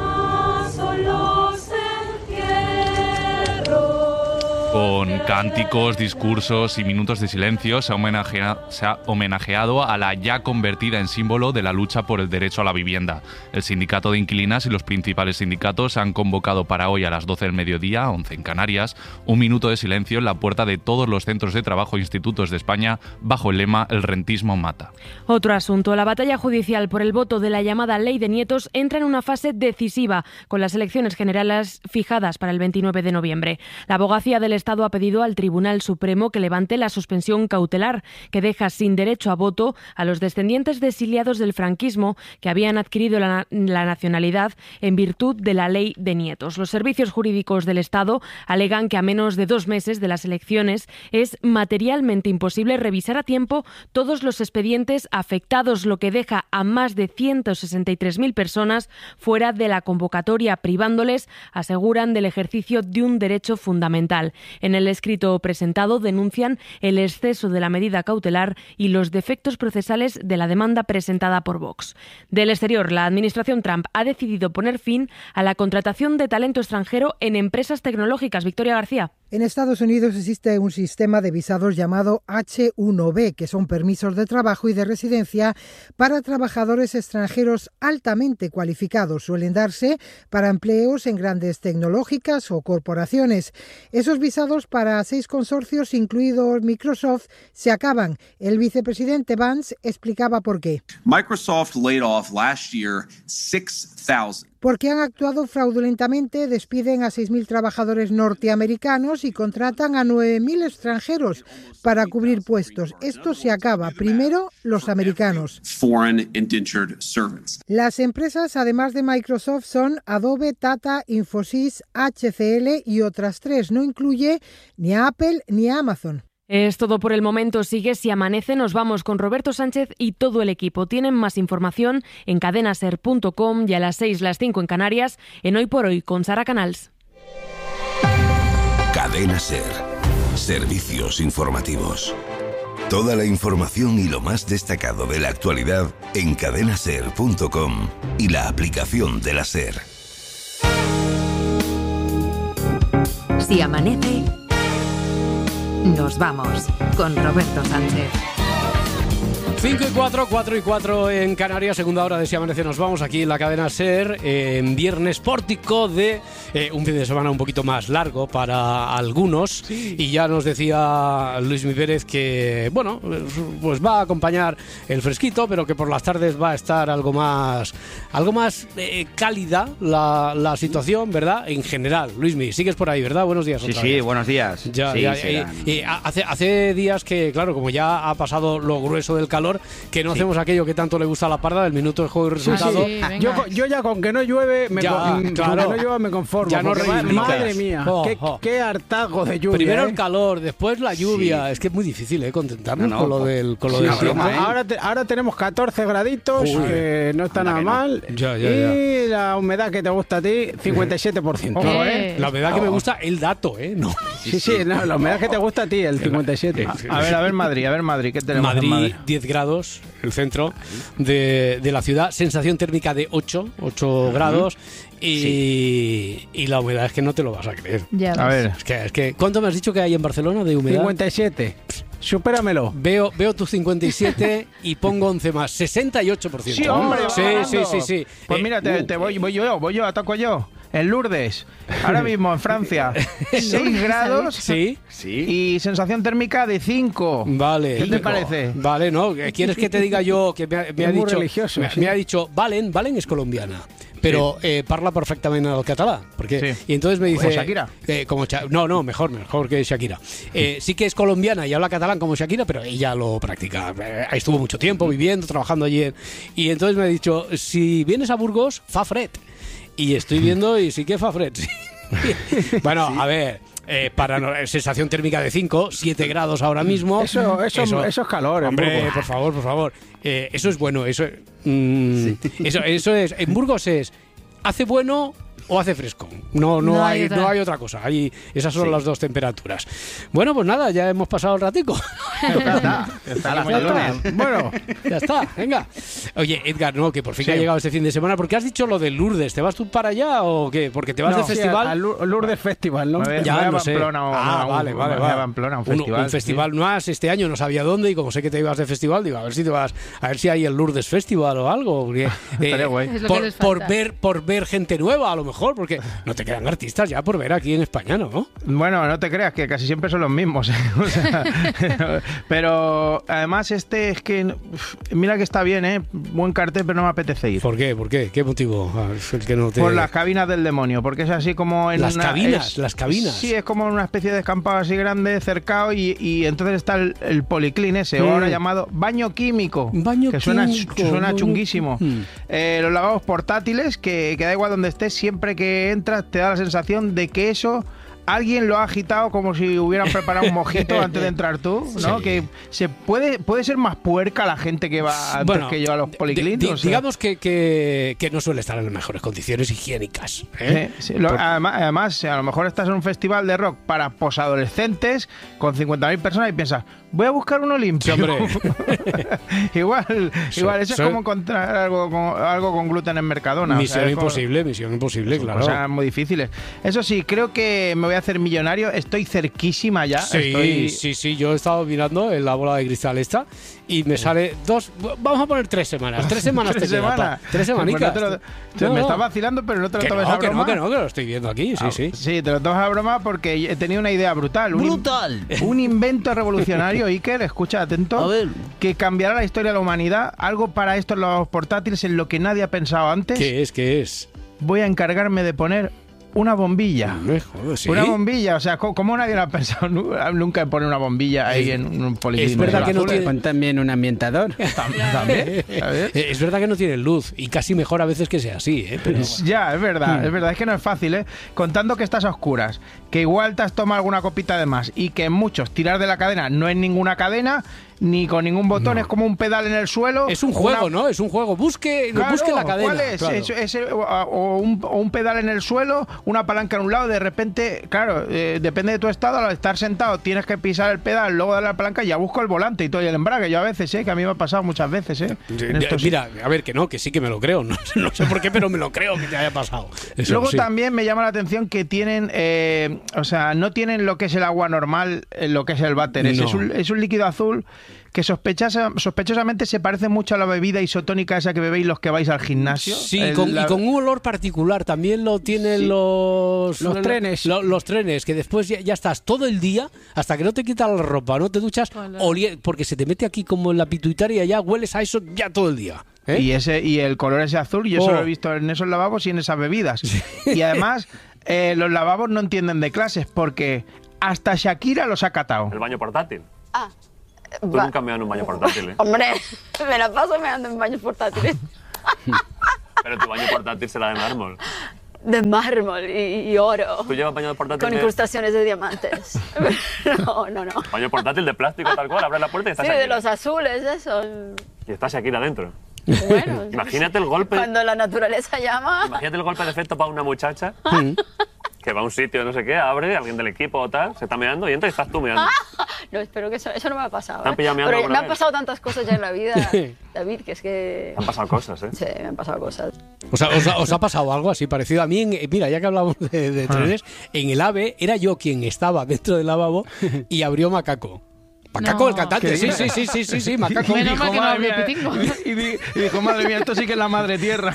Con cánticos, discursos y minutos de silencio se ha, homenajea, se ha homenajeado a la ya convertida en símbolo de la lucha por el derecho a la vivienda. El sindicato de inquilinas y los principales sindicatos han convocado para hoy a las doce del mediodía, once en Canarias, un minuto de silencio en la puerta de todos los centros de trabajo e institutos de España bajo el lema "El rentismo mata". Otro asunto, la batalla judicial por el voto de la llamada Ley de Nietos entra en una fase decisiva con las elecciones generales fijadas para el veintinueve de noviembre. La abogacía del Estado ha pedido al Tribunal Supremo que levante la suspensión cautelar que deja sin derecho a voto a los descendientes de exiliados del franquismo que habían adquirido la, la nacionalidad en virtud de la Ley de Nietos. Los servicios jurídicos del Estado alegan que a menos de dos meses de las elecciones es materialmente imposible revisar a tiempo todos los expedientes afectados, lo que deja a más de ciento sesenta y tres mil personas fuera de la convocatoria, privándoles, aseguran, del ejercicio de un derecho fundamental. En el escrito presentado denuncian el exceso de la medida cautelar y los defectos procesales de la demanda presentada por Vox. Del exterior, la administración Trump ha decidido poner fin a la contratación de talento extranjero en empresas tecnológicas. Victoria García. En Estados Unidos existe un sistema de visados llamado H uno B, que son permisos de trabajo y de residencia para trabajadores extranjeros altamente cualificados. Suelen darse para empleos en grandes tecnológicas o corporaciones. Esos visados para seis consorcios, incluido Microsoft, se acaban. El vicepresidente Vance explicaba por qué. Microsoft laid off last year six thousand. Porque han actuado fraudulentamente, despiden a seis mil trabajadores norteamericanos y contratan a nueve mil extranjeros para cubrir puestos. Esto se acaba. Primero, los americanos. Las empresas, además de Microsoft, son Adobe, Tata, Infosys, H C L y otras tres. No incluye ni a Apple ni a Amazon. Es todo por el momento. Sigue Si Amanece. Nos vamos con Roberto Sánchez y todo el equipo. Tienen más información en cadena ser punto com y a las seis, las cinco en Canarias, en Hoy por Hoy con Sara Canals. Cadena Ser. Servicios informativos. Toda la información y lo más destacado de la actualidad en cadena ser punto com y la aplicación de la SER. Si amanece, nos vamos con Roberto Sánchez. cinco y cuatro, cuatro y cuatro en Canarias, segunda hora de Si Amanece. Nos vamos aquí en la cadena SER, eh, en viernes pórtico de eh, un fin de semana un poquito más largo para algunos. Sí. Y ya nos decía Luis Mi Pérez que, bueno, pues va a acompañar el fresquito, pero que por las tardes va a estar algo más algo más eh, cálida la, la situación, ¿verdad? En general. Luismi, sigues por ahí, ¿verdad? Buenos días. Sí, otra sí, vez. buenos días. Ya, sí, ya, eh, eh, hace, hace días que, claro, como ya ha pasado lo grueso del calor, que no sí. hacemos aquello que tanto le gusta a la parda, del minuto de juego y resultado. Sí, sí. Yo, yo ya con que no llueve, me, ya, con, claro. con que no llueva me conformo. Ya no madre mía, oh, qué, oh. qué hartazgo de lluvia. Primero ¿eh? el calor, después la lluvia. Sí. Es que es muy difícil, ¿eh? Contentarnos no, no, con lo del, con lo sí, del tiempo. ¿eh? Ahora, te, ahora tenemos catorce graditos, Uy, que no está nada mal. No. Ya, ya, y ya. La humedad que te gusta a ti, cincuenta y siete por ciento. Ojo, ¿eh? La humedad oh. que me gusta, el dato, ¿eh? No. Sí, sí, sí no, la humedad que te gusta a ti, el cincuenta y siete. A, a ver, a ver Madrid, a ver Madrid, ¿qué tenemos Madrid, en Madrid? diez grados, el centro de, de la ciudad, sensación térmica de ocho, ocho uh-huh. grados y, sí. y la humedad es que no te lo vas a creer. Ya a ver. Es que, es que, ¿cuánto me has dicho que hay en Barcelona de humedad? cincuenta y siete. Supéramelo. Veo, veo tus cincuenta y siete y pongo once más, sesenta y ocho por ciento. Sí, hombre, sí, sí, sí, sí. Pues eh, mira, te, uh. te voy, voy yo, voy yo, ataco yo. En Lourdes, ahora mismo en Francia, seis grados ¿Sí? ¿Sí? y sensación térmica de cinco. Vale. ¿Qué te parece? Vale, ¿no? ¿Quieres que te diga yo que me ha, me ha dicho, religioso, me, sí. me ha dicho, Valen, Valen es colombiana, pero sí. eh, parla perfectamente el catalán, porque sí. y entonces me dice, como Shakira. Eh, como Cha- no, no, mejor, mejor que Shakira. Eh, sí que es colombiana y habla catalán como Shakira, pero ella lo practica. Eh, estuvo mucho tiempo viviendo, trabajando allí, en, y entonces me ha dicho, si vienes a Burgos, fa fred. Y estoy viendo y sí que fa fred. Sí. Bueno, sí. a ver, eh, para sensación térmica de cinco, siete grados ahora mismo. Eso, eso, eso, eso es calor. Hombre, por favor, por favor. Eh, eso es bueno. Eso, mm, sí. eso, eso es. En Burgos es hace bueno o hace fresco. No, no, No hay, hay otra. no hay otra cosa. Hay, esas son Sí. las dos temperaturas. Bueno, pues nada, ya hemos pasado el ratico. Ya está, ya está, Ya muy está. lunes. Bueno, Ya está, venga. Oye, Edgar, no, que por fin Sí. ha llegado este fin de semana, porque has dicho lo de Lourdes. ¿Te vas tú para allá o qué? Porque te vas No, de sí, festival. al Lour- Lourdes Festival, ¿no? Me voy- me Ya, voy a no sé. Pamplona o- Ah, a un- vale, vale, me voy a vale. Pamplona, un Un- festival, un festival más este año, no sabía dónde, y como sé que te ibas de festival, digo, a ver si te vas, a ver si hay el Lourdes Festival o algo. Porque, Estaría guay. Es lo que por, les por falta. ver, por ver gente nueva, a lo mejor, porque no te quedan artistas ya por ver aquí en España, ¿no? Bueno, no te creas que casi siempre son los mismos. ¿eh? O sea, pero además este es que uf, mira que está bien, ¿eh? Buen cartel, pero no me apetece ir. ¿Por qué? ¿Por qué? ¿Qué motivo? Ah, es el que no te... Por las cabinas del demonio, porque es así como en Las una, cabinas, es- las cabinas. Sí, es como una especie de descampado así grande, cercado, y, y entonces está el, el policlín ese, Mm. o ahora llamado baño químico, Baño que suena, químico, suena baño- chunguísimo. Mm. Eh, los lavabos portátiles, que, que da igual donde estés, siempre que entras te da la sensación de que eso... Alguien lo ha agitado como si hubieran preparado un mojito antes de entrar tú, ¿no? Sí. Que se puede, puede ser más puerca la gente que va antes Bueno, que yo a los di- policlínicos. di- o sea. digamos que, que, que no suele estar en las mejores condiciones higiénicas. ¿eh? Sí, sí. Lo- Por- además, además, a lo mejor estás en un festival de rock para posadolescentes con cincuenta mil personas y piensas, voy a buscar uno limpio. Sí, hombre. igual, Sí, igual, eso sí. es como encontrar algo con, algo con gluten en Mercadona. o sea, Misión es como- imposible, misión imposible, son claro. cosas muy difíciles. Eso sí, creo que me voy a hacer millonario. Estoy cerquísima ya. Sí, estoy... sí, sí, yo he estado mirando en la bola de cristal esta y me sale dos, vamos a poner tres semanas, tres semanas Tres te queda, semanas. pa- tres semanicas. Pues no te lo- te- No, me no. estás vacilando, pero no te lo Que tomes no, a que broma. no, que no, que lo estoy viendo aquí, sí, Ah, sí. Sí, te lo tomas a broma porque he tenido una idea brutal. Un in- ¡Brutal! Un invento revolucionario, Iker, escucha atento, A ver. que cambiará la historia de la humanidad. Algo para estos los portátiles en lo que nadie ha pensado antes. ¿Qué es? ¿Qué es? Voy a encargarme de poner una bombilla. Me joder, ¿sí? Una bombilla, o sea, co- ¿cómo nadie lo ha pensado nu- nunca en poner una bombilla ahí en un policlínico? es verdad que no Azul, tiene- Pon también un ambientador. también, ¿sabes? Eh, Es verdad que no tiene luz y casi mejor a veces que sea así, ¿eh? Pero... Ya, es verdad, Hmm. es verdad, es que no es fácil, ¿eh? Contando que estás a oscuras, que igual te has tomado alguna copita de más y que en muchos tirar de la cadena no es ninguna cadena, ni con ningún botón, es como un pedal en el suelo. Es un juego, una- ¿no? Es un juego. Busque, Claro, busque la cadena. ¿cuál es? claro. Es- es- o, o un, o un pedal en el suelo, una palanca en un lado, de repente, claro, eh, depende de tu estado, al estar sentado tienes que pisar el pedal, luego darle a la palanca y ya busco el volante y todo y el embrague. Yo a veces, ¿eh? Que a mí me ha pasado muchas veces, ¿eh? En estos- Mira, a ver, que no, que sí que me lo creo. No, no sé por qué, pero me lo creo que te haya pasado. Eso, Luego sí. también me llama la atención que tienen, eh, o sea, no tienen lo que es el agua normal, eh, lo que es el váter. Es, No. es un, es un líquido azul que sospechosa- sospechosamente se parece mucho a la bebida isotónica esa que bebéis los que vais al gimnasio. Sí, El- con, la- y con un olor particular. También lo tienen Sí. los, Los trenes. lo- los trenes, que después ya, ya estás todo el día, hasta que no te quitas la ropa, no te duchas, olie- porque se te mete aquí como en la pituitaria, ya hueles a eso ya todo el día. ¿eh? Y ese y el color ese azul, yo Oh. solo lo he visto en esos lavabos y en esas bebidas. Y además, eh, los lavabos no entienden de clases porque hasta Shakira los ha catado. El baño portátil. Ah, Tú va- nunca me dan un baño portátil, ¿eh? Hombre, me la paso meando en baños portátiles. Pero tu baño portátil será de mármol. De mármol y, y oro. ¿Tú llevas baño portátil Con de- incrustaciones de diamantes. No, no, no. baño portátil de plástico tal cual? Abres la puerta y está Sí, de Shakira. los azules, eso. Y está Shakira adentro. Bueno. Imagínate el golpe. Cuando la naturaleza llama. Imagínate el golpe de efecto para una muchacha que va a un sitio, no sé qué, abre, alguien del equipo o tal, se está meando y entra y estás tú meando. No, espero que eso, eso no me ha pasado. ¿Te han ¿eh? pillado meando Pero me alguna han vez? pasado tantas cosas ya en la vida, David, que es que. Han pasado cosas, ¿eh? Sí, me han pasado cosas. ¿Os ha, os ha- os ha pasado algo así parecido? A mí, en- mira, ya que hablamos de, de Ah. trenes, en el AVE era yo quien estaba dentro del lavabo y abrió Macaco. Macaco, No. el cantante, ¿Qué sí, sí, dices? sí, sí, sí, sí, Macaco. Y dijo, madre mía, Pitingo. y, di- y dijo, madre mía, esto sí que es la madre tierra.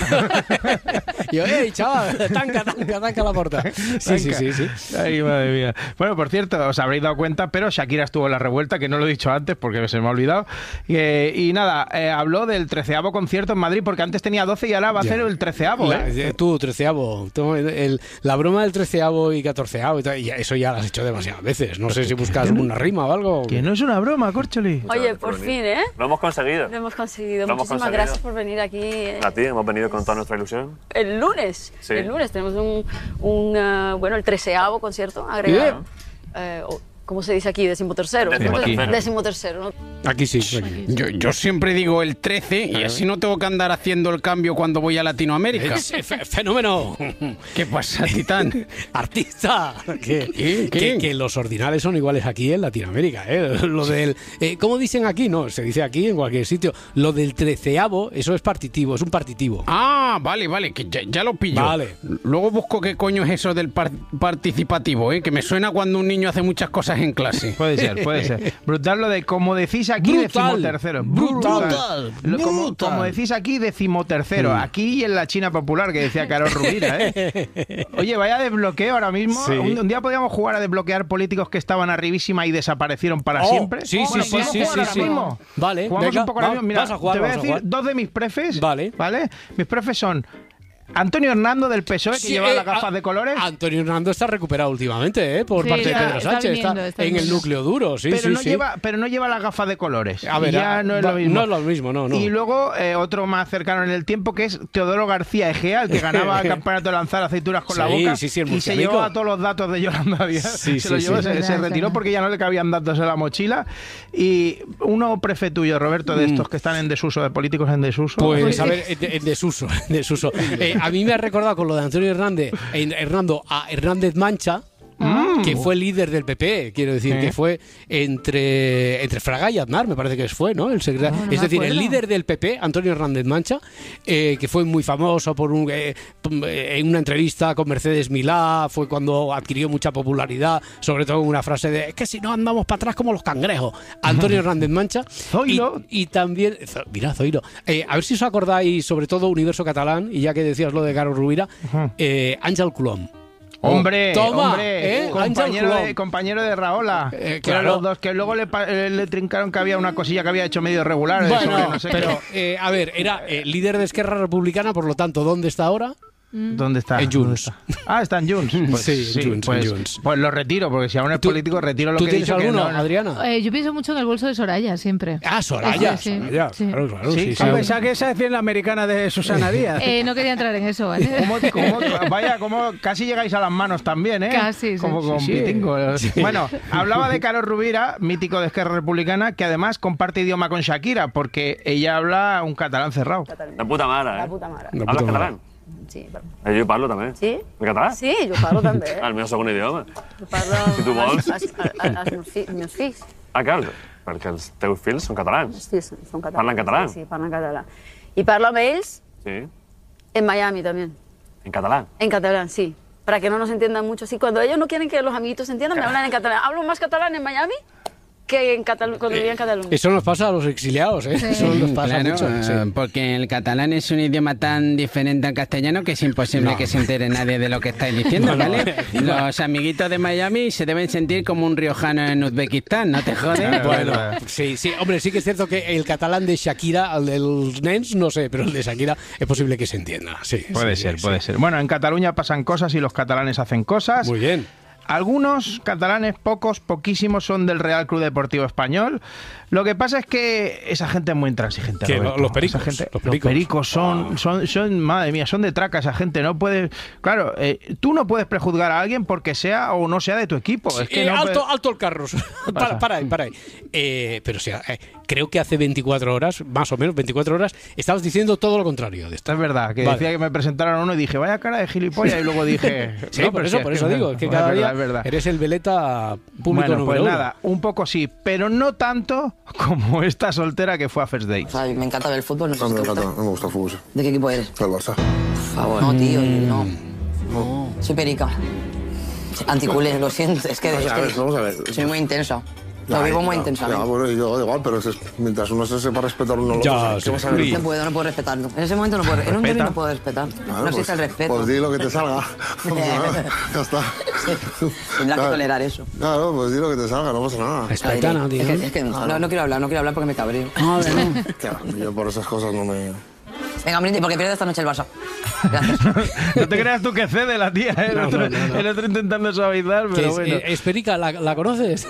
Y yo, ey, chaval, tanca, tanca, tanca la puerta. Sí, sí, sí, sí. Ay, madre mía. Bueno, por cierto, os habréis dado cuenta, pero Shakira estuvo en la revuelta, que no lo he dicho antes porque se me ha olvidado. Eh, y nada, eh, habló del treceavo concierto en Madrid, porque antes tenía doce y ahora va a Ya. hacer el treceavo, La- ¿eh? eh, tú, treceavo. tú, el- el- la broma del treceavo y catorceavo, y tal, y eso ya lo has hecho demasiadas veces. No sé si buscas una rima o algo. Que no es una broma, Corcholi. Oye, por fin, ¿eh? Lo hemos conseguido. Lo hemos conseguido. Lo hemos Muchísimas conseguido. gracias por venir aquí. eh, A ti, hemos venido con toda nuestra ilusión. El lunes. Sí. El lunes tenemos un, un eh, bueno, el treceavo concierto agregado. Eh, o- ¿Cómo se dice aquí? Decimotercero. Decimotercero. Decimotercero, ¿no? Aquí sí. Aquí. Yo, yo siempre digo el trece y así no tengo que andar haciendo el cambio cuando voy a Latinoamérica. Es, ¡Fenómeno! ¿Qué pasa, Titán? ¡Artista! Que, ¿Qué? ¿Qué? Que, que los ordinales son iguales aquí en Latinoamérica. ¿eh? Lo del, eh, ¿Cómo dicen aquí? No, se dice aquí en cualquier sitio. Lo del treceavo, eso es partitivo, es un partitivo. Ah, vale, vale, que ya, ya lo pillo. Vale. Luego busco qué coño es eso del par participativo, ¿eh? Que me suena cuando un niño hace muchas cosas en clase. Puede ser, puede ser. Brutal lo de como decís aquí, decimotercero. Brutal. Brutal. Lo, como, como decís aquí, decimotercero. Mm. Aquí y en la China popular, que decía Carol Rubira, ¿eh? Oye, vaya desbloqueo ahora mismo. Sí. Un, un día podíamos jugar a desbloquear políticos que estaban arribísima y desaparecieron para Oh, siempre. sí, Bueno, sí, ¿podemos sí, jugar sí, ahora sí. mismo? Vale, Jugamos venga, un poco ahora va, mismo. Mira, vas a jugar, te voy a vas a decir jugar. dos de mis prefes. Vale. ¿Vale? Mis prefes son Antonio Hernando del P S O E, que Sí, lleva eh, las gafas a- de colores. Antonio Hernando está recuperado últimamente, ¿eh? Por Sí, parte está- de Pedro está Sánchez. viniendo, Está, está en el viniendo. núcleo duro, sí, pero, sí, no sí. Lleva, pero no lleva las gafas de colores. A ver, ya a- no es va- lo mismo. no es lo mismo, no, no. Y luego eh, otro más cercano en el tiempo, que es Teodoro García Egea, el que ganaba el campeonato de lanzar aceitunas con la Sí, boca. sí, sí, el y se murcianico. llevó a todos los datos de Yolanda Díaz. Sí, se sí, los llevó, sí. se, se retiró porque ya no le cabían datos en la mochila. Y uno prefe tuyo, Roberto, de estos que están en desuso, de políticos en desuso. Pues a ver, en, en desuso, en desuso. Eh, a mí me ha recordado con lo de Antonio Hernández, eh, Hernando a Hernández Mancha. Mm. Que fue líder del P P, quiero decir, Sí. que fue entre, entre Fraga y Aznar, me parece que fue, ¿no? El secretario, No, no es me decir, el acuerdo. líder del P P, Antonio Hernández Mancha, eh, que fue muy famoso por un, eh, en una entrevista con Mercedes Milá, fue cuando adquirió mucha popularidad, sobre todo en una frase de, es que si no andamos para atrás como los cangrejos. Antonio Hernández Mancha. Zoilo. Y, y también, Zo- mira, Zoilo. Eh, a ver si os acordáis, sobre todo Universo Catalán, y ya que decías lo de Carlos Rubira, eh, Ángel Colom. Hombre, Toma, hombre, ¿eh? compañero, Ángel de, Colom. compañero de Raola, Eh, que eran claro. los dos, que luego le, pa- eh, le trincaron que había una cosilla que había hecho medio regular. de Bueno, sobre no sé pero, eh, a ver, era eh, líder de Esquerra Republicana, por lo tanto, ¿dónde está ahora? qué. ¿Dónde está? En ¿Dónde Junts. está? Ah, está en Junts. Pues, Sí, en Junts, pues, en Junts. pues lo retiro, porque si aún es político, retiro lo ¿Tú que he tienes dicho. que alguno, no- Adriana? Eh, yo pienso mucho en el bolso de Soraya, siempre. Ah, Soraya, Ese, sí, Soraya, sí. claro, claro, Sí, sí, sí. a pesar que esa es la americana de Susana Díaz. Eh, no quería entrar en eso, ¿vale? ¿Cómo- cómo- vaya, como casi llegáis a las manos también, ¿eh? Casi, sí. Como con Sí, sí. Pitingo. Sí. Bueno, hablaba de Carol Rubira, mítico de Esquerra Republicana, que además comparte idioma con Shakira, porque ella habla un catalán cerrado. La puta mare, eh? La puta mare. La Hablas puta catalán? Sí, però... Eh, jo parlo també. Sí? En català? Sí, jo parlo també. Ah, el meu segon idioma. Jo parlo Si tu vols. als, als, als, als meus, fi, meus fills. Ah, clar, perquè els teus fills són catalans. Els fills són catalans. Parlen català? Sí, sí, parlen català. I parlo amb ells Sí, en Miami también. en català. En catalán, sí. Para que no nos entiendan mucho. Sí, cuando ellos no quieren que los amiguitos se entiendan, me hablan en catalán. Hablo más catalán en Miami que en Catalu cuando vivía en Cataluña. Eso nos pasa a los exiliados, ¿eh? Eso nos pasa Claro, mucho. sí. eh, porque el catalán es un idioma tan diferente al castellano que es imposible No. que se entere nadie de lo que estáis diciendo, No, no. ¿vale? Los amiguitos de Miami se deben sentir como un riojano en Uzbekistán, ¿no te jodes? Bueno, sí, sí, hombre, sí que es cierto que el catalán de Shakira, el del Nens, no sé, pero el de Shakira es posible que se entienda. Sí, Puede sí, ser, sí, puede sí. ser. Bueno, en Cataluña pasan cosas y los catalanes hacen cosas. Muy bien. Algunos catalanes, pocos, poquísimos, son del Real Club Deportivo Español. Lo que pasa es que esa gente es muy intransigente. Que Roberto. los pericos, Esa gente- los los pericos. pericos son, son, son, madre mía, son de traca esa gente. No puedes, claro, eh, tú no puedes prejuzgar a alguien porque sea o no sea de tu equipo. Es que Eh, no alto, puedes- alto el carro. para, para ahí, para ahí. Eh, pero o sea, eh, creo que hace veinticuatro horas, más o menos veinticuatro horas, estabas diciendo todo lo contrario de esto. Es verdad, que Vale. decía que me presentaron a uno y dije, vaya cara de gilipollas, y luego dije... Sí, no, por pero eso, sí, por es eso que- digo, es que es cada verdad, día es verdad. eres el veleta público Bueno, número pues uno. nada, un poco sí, pero no tanto como esta soltera que fue a First Dates. Me encanta ver el fútbol, no sé A si mí te me gusta. encanta, me gusta el fútbol. sí. ¿De qué equipo eres? El Barça. Por favor. No, tío, no. Soy perica. Anticulé, lo siento, es que, Vamos es a que ver, vamos a ver. soy muy intensa. Lo Ya, vivo muy ya, intensamente. Ya, bueno, yo igual, pero es, mientras uno se sepa respetar uno al otro, Ya, ¿sabes? ¿qué sí. vas a ver? No puedo, no puedo respetarlo. En ese momento no puedo. En un Respeta. derbi no puedo respetar. Claro, no existe el pues- respeto. Pues di lo que te salga. Ya está. Tendrás que Claro. tolerar eso. Claro, pues di lo que te salga, no pasa nada. Respeta, ¿no, tío? Es que, es que no, no quiero hablar, no quiero hablar porque me cabreo. Claro, yo por esas cosas no me... Venga, brindis, porque pierde esta noche el Barça. No te creas tú que cede la tía, ¿eh? el, No, otro, no, no, no. el otro intentando suavizar, pero Es, bueno. eh, Esperica, ¿la, ¿la conoces?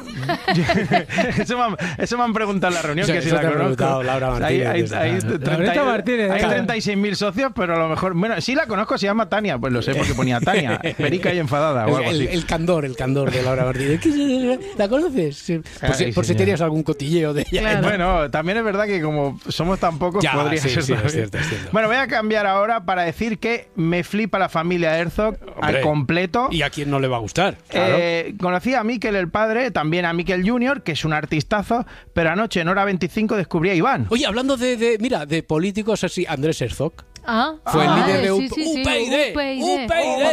Eso me, han, eso me han preguntado en la reunión, Eso- que si eso la te ha conozco. preguntado Laura Martínez, Hay, hay, desde- hay, Laurita treinta y- Martínez, hay claro. treinta y seis mil socios, pero a lo mejor... Bueno, sí la conozco, se llama Tania, pues lo sé porque ponía Tania, Esperica y enfadada o algo el, así. el candor, el candor de Laura Martínez. ¿Qué- ¿La conoces? Sí. Por, si, Ay, por si señor. tenías algún cotilleo de ella. Eh, Bueno, también es verdad que como somos tan pocos, Ya, podría sí, ser sí, es también. cierto, es cierto. Bueno, voy a cambiar ahora para decir que me flipa la familia Herzog Hombre, al completo. ¿Y a quién no le va a gustar? Eh, conocí a Mikel el padre, también a Mikel junior, que es un artistazo, pero anoche en hora veinticinco descubrí a Iván. Oye, hablando de, de, mira, de políticos así, Andrés Herzog. Ah, Fue el líder de sí, sí, sí, U P I D. U P I D. U P I D.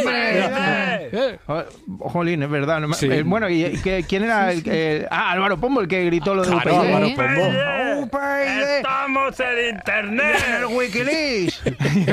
Hombre. Oh, jolín, es verdad. no me- Sí. eh, bueno, ¿y, y qué- quién era el que...? Ah, Álvaro Pombo, el que gritó lo de Claro, U P I D. Álvaro Pombo. U P I D. ¡Estamos en internet! En el Wikileaks.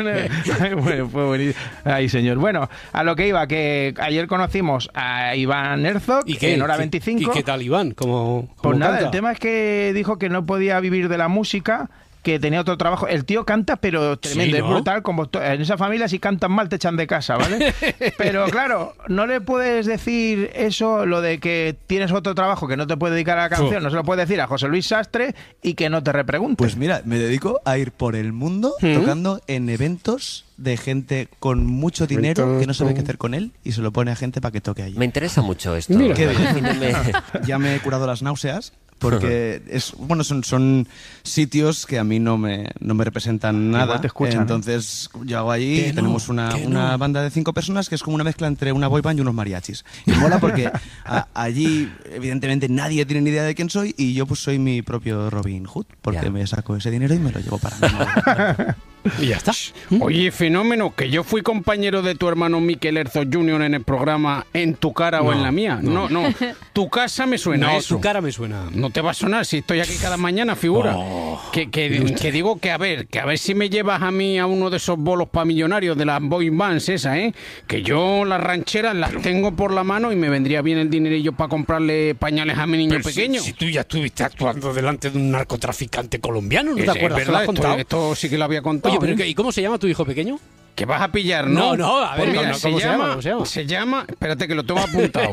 Ay, bueno, fue buenísimo. Ay, señor. Bueno, a lo que iba, que ayer conocimos a Iván Herzog ¿Y qué? en hora ¿Qué- veinticinco. ¿Y qué tal, Iván? ¿Cómo, Pues cómo nada, canta? el tema es que dijo que no podía vivir de la música, que tenía otro trabajo. El tío canta, pero tremendo, Sí, es ¿no? brutal. Como to- en esa familia, si cantan mal, te echan de casa, ¿vale? Pero claro, no le puedes decir eso, lo de que tienes otro trabajo que no te puedes dedicar a la canción, Fu. no se lo puedes decir a José Luis Sastre y que no te repregunte. Pues mira, me dedico a ir por el mundo ¿Mm? tocando en eventos de gente con mucho dinero que no sabe qué hacer con él y se lo pone a gente para que toque allí. Me interesa mucho esto. Mira. Qué bien. Defíneme. Ya me he curado las náuseas porque es bueno son, son sitios que a mí no me, no me representan nada. Igual te escuchan, ¿eh? Entonces yo hago allí, Que no, tenemos una, que una no. banda de cinco personas que es como una mezcla entre una boy band y unos mariachis. Y mola porque a- allí evidentemente nadie tiene ni idea de quién soy y yo pues soy mi propio Robin Hood porque Ya. me saco ese dinero y me lo llevo para mí. Y ya está. Oye, fenómeno, que yo fui compañero de tu hermano Mikel Herzog junior en el programa En tu cara o No, en la mía. No, no. no. Tu casa me suena No, eso. tu cara me suena. No te va a sonar si estoy aquí cada mañana, figura. Oh, que, que, que digo que a ver, que a ver si me llevas a mí a uno de esos bolos para millonarios de las boy bands esa, ¿eh? Que yo las rancheras las tengo por la mano y me vendría bien el dinerillo para comprarle pañales a mi niño Pero si- pequeño. Si, tú ya estuviste actuando delante de un narcotraficante colombiano, ¿no te Es- es acuerdas? ¿Te lo verdad, has contado? esto, esto sí que lo había contado. Oye, pero ¿eh? ¿qué- ¿y cómo se llama tu hijo pequeño? Que vas a pillar, ¿no? No, no, a ver, Pues mira, no, no, se, ¿cómo se llama, llama? ¿Cómo se llama? se llama, espérate que lo tengo apuntado.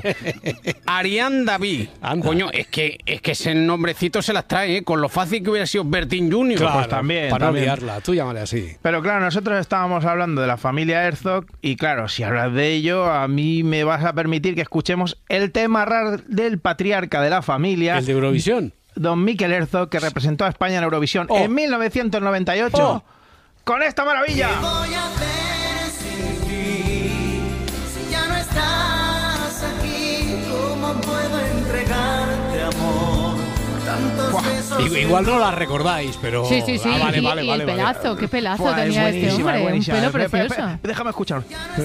Arián David. Coño, es que, es que ese nombrecito se las trae, ¿eh? Con lo fácil que hubiera sido Bertín junior Claro, Pues también, para también. no liarla, tú llámale así. Pero claro, nosotros estábamos hablando de la familia Herzog y claro, si hablas de ello, a mí me vas a permitir que escuchemos el tema raro del patriarca de la familia. ¿El de Eurovisión? Don Mikel Herzog, que representó a España en Eurovisión Oh. en mil novecientos noventa y ocho. Oh. Con esta maravilla. Voy a hacer sin ti, si ya no estás aquí, ¿cómo puedo entregarte amor? Tantos besos. Ig- Igual no la recordáis, pero... Sí, sí, sí. Ah, vale, y, vale, y vale, el vale. pelazo, qué pelazo Buah, es tenía este buenísima, hombre. Un buenísima. pelo Espera, espera, precioso. espera, déjame escuchar.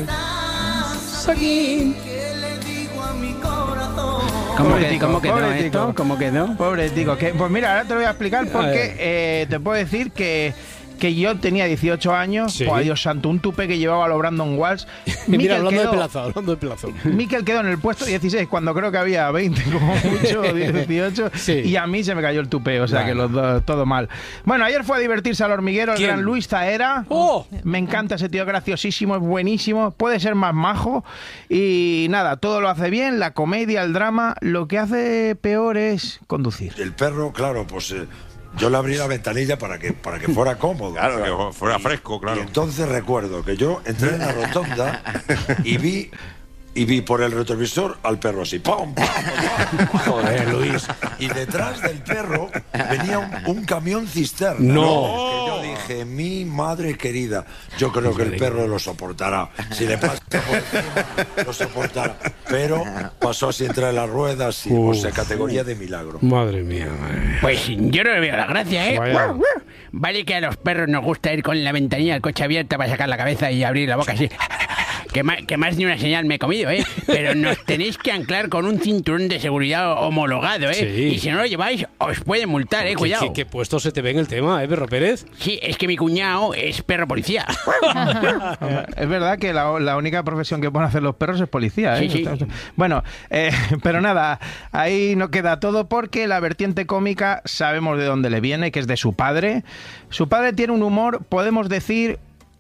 aquí, ¿qué le digo a mi corazón? ¿Cómo, que, Pobretico, ¿Cómo quedó pobretico. esto? ¿Cómo quedó? Pobre tico, que, pues mira, ahora te lo voy a explicar A porque ver. eh, te puedo decir que, que yo tenía dieciocho años, Sí. pues Dios santo, un tupe que llevaba lo Brandon Walsh. Mira, Mikel hablando de quedó, pelazo, hablando de pelazo. Mikel quedó en el puesto dieciséis cuando creo que había veinte como mucho, dieciocho, Sí. y a mí se me cayó el tupe, o sea Vale. que los dos, todo mal. Bueno, ayer fue a divertirse al hormiguero el ¿Quién? gran Luis Zahera. ¡Oh! Me encanta ese tío, graciosísimo, es buenísimo, puede ser más majo y nada, todo lo hace bien, la comedia, el drama, lo que hace peor es conducir. El perro, claro, pues eh, yo le abrí la ventanilla para que, para que fuera cómodo. Claro, que fuera fresco, claro. Y entonces recuerdo que yo entré en la rotonda y vi y vi por el retrovisor al perro así. ¡Pum! ¡Pum! ¡Pum! Joder, Luis. Y detrás del perro venía un, un camión cisterna. No. Que yo dije, mi madre querida, yo creo que el perro lo soportará. Si le pasa por encima, lo soportará. Pero pasó así entre las ruedas y, o sea, categoría de milagro. Madre mía, madre. Pues yo no le veo la gracia, ¿eh? Vaya. Vale que a los perros nos gusta ir con la ventanilla del coche abierta para sacar la cabeza y abrir la boca así. Que más, que más ni una señal me he comido, ¿eh? Pero nos tenéis que anclar con un cinturón de seguridad homologado, ¿eh? Sí. Y si no lo lleváis, os pueden multar, ¿eh? ¿Qué, Cuidado. qué, qué puesto se te ve en el tema, eh, Perro Pérez? Sí, es que mi cuñado es perro policía. Es verdad que la, la única profesión que pueden hacer los perros es policía, ¿eh? Sí, sí. Bueno, eh, pero nada, ahí no queda todo porque la vertiente cómica sabemos de dónde le viene, que es de su padre. Su padre tiene un humor, podemos decir,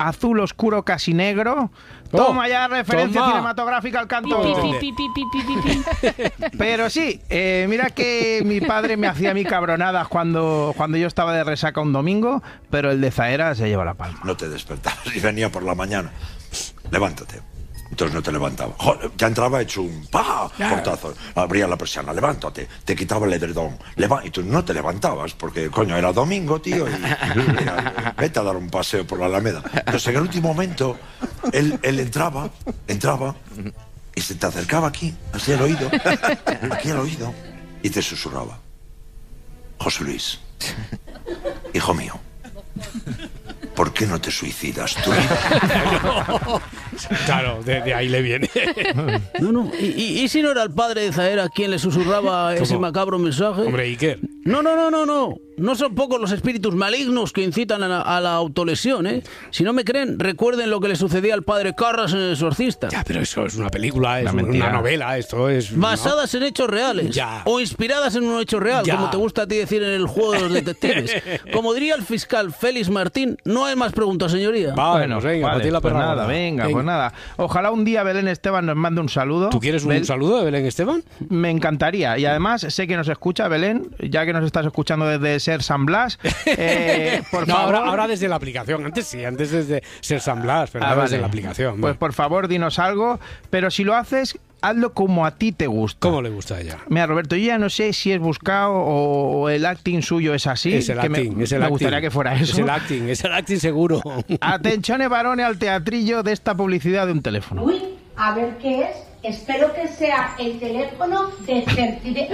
azul oscuro casi negro. Toma ya referencia toma. cinematográfica al canto. Pi, pi, pi, pi, pi, pi, pi. Pero sí, eh, mira que mi padre me hacía a mí cabronadas cuando, cuando yo estaba de resaca un domingo, pero el de Zaera se lleva la palma. No te despertabas y venía por la mañana. Levántate. Entonces no te levantaba. Joder, ya entraba hecho un ¡pa! Portazo. Abría la persiana, levántate. Te quitaba el edredón. Leva- y tú no te levantabas porque, coño, era domingo, tío. Y, mira, vete a dar un paseo por la Alameda. Entonces en el último momento, él, él entraba, entraba y se te acercaba aquí, así al oído, aquí al oído, y te susurraba. José Luis, hijo mío, ¿por qué no te suicidas tú? Claro, de, de ahí le viene. No, no. ¿Y, y, y si no era el padre de Zaera quien le susurraba ese macabro mensaje? Hombre, Iker. No, no, no, no, no. No son pocos los espíritus malignos que incitan a la, a la autolesión, ¿eh? Si no me creen, recuerden lo que le sucedía al padre Carras en El Exorcista. Ya, pero eso es una película, es Una una, mentira. novela, esto es... Basadas en hechos reales. Ya. O inspiradas en un hecho real, Ya. como te gusta a ti decir en el juego de los detectives. Como diría el fiscal Félix Martín, no hay más preguntas, señoría. Vamos, Bueno, venga, vale, para ti la pues perra nada, gorda. venga, Venga. pues nada. Ojalá un día Belén Esteban nos mande un saludo. ¿Tú quieres un Bel- saludo de Belén Esteban? Me encantaría. Y además sé que nos escucha Belén, ya que nos estás escuchando desde Ser San Blas. Eh, por No, favor, ahora, ahora desde la aplicación. Antes sí, antes desde Ser San Blas, pero Ah, ahora vale. desde la aplicación. Pues Bueno. por favor, dinos algo. Pero si lo haces, hazlo como a ti te gusta. ¿Cómo le gusta a ella? Mira, Roberto, yo ya no sé si es buscado o, o el acting suyo es así. Es el que me- acting, es el me acting. gustaría que fuera eso. Es el acting, es el acting seguro. Atención, varones, al teatrillo de esta publicidad de un teléfono. Uy, a ver qué es. Espero que sea el teléfono de Certide.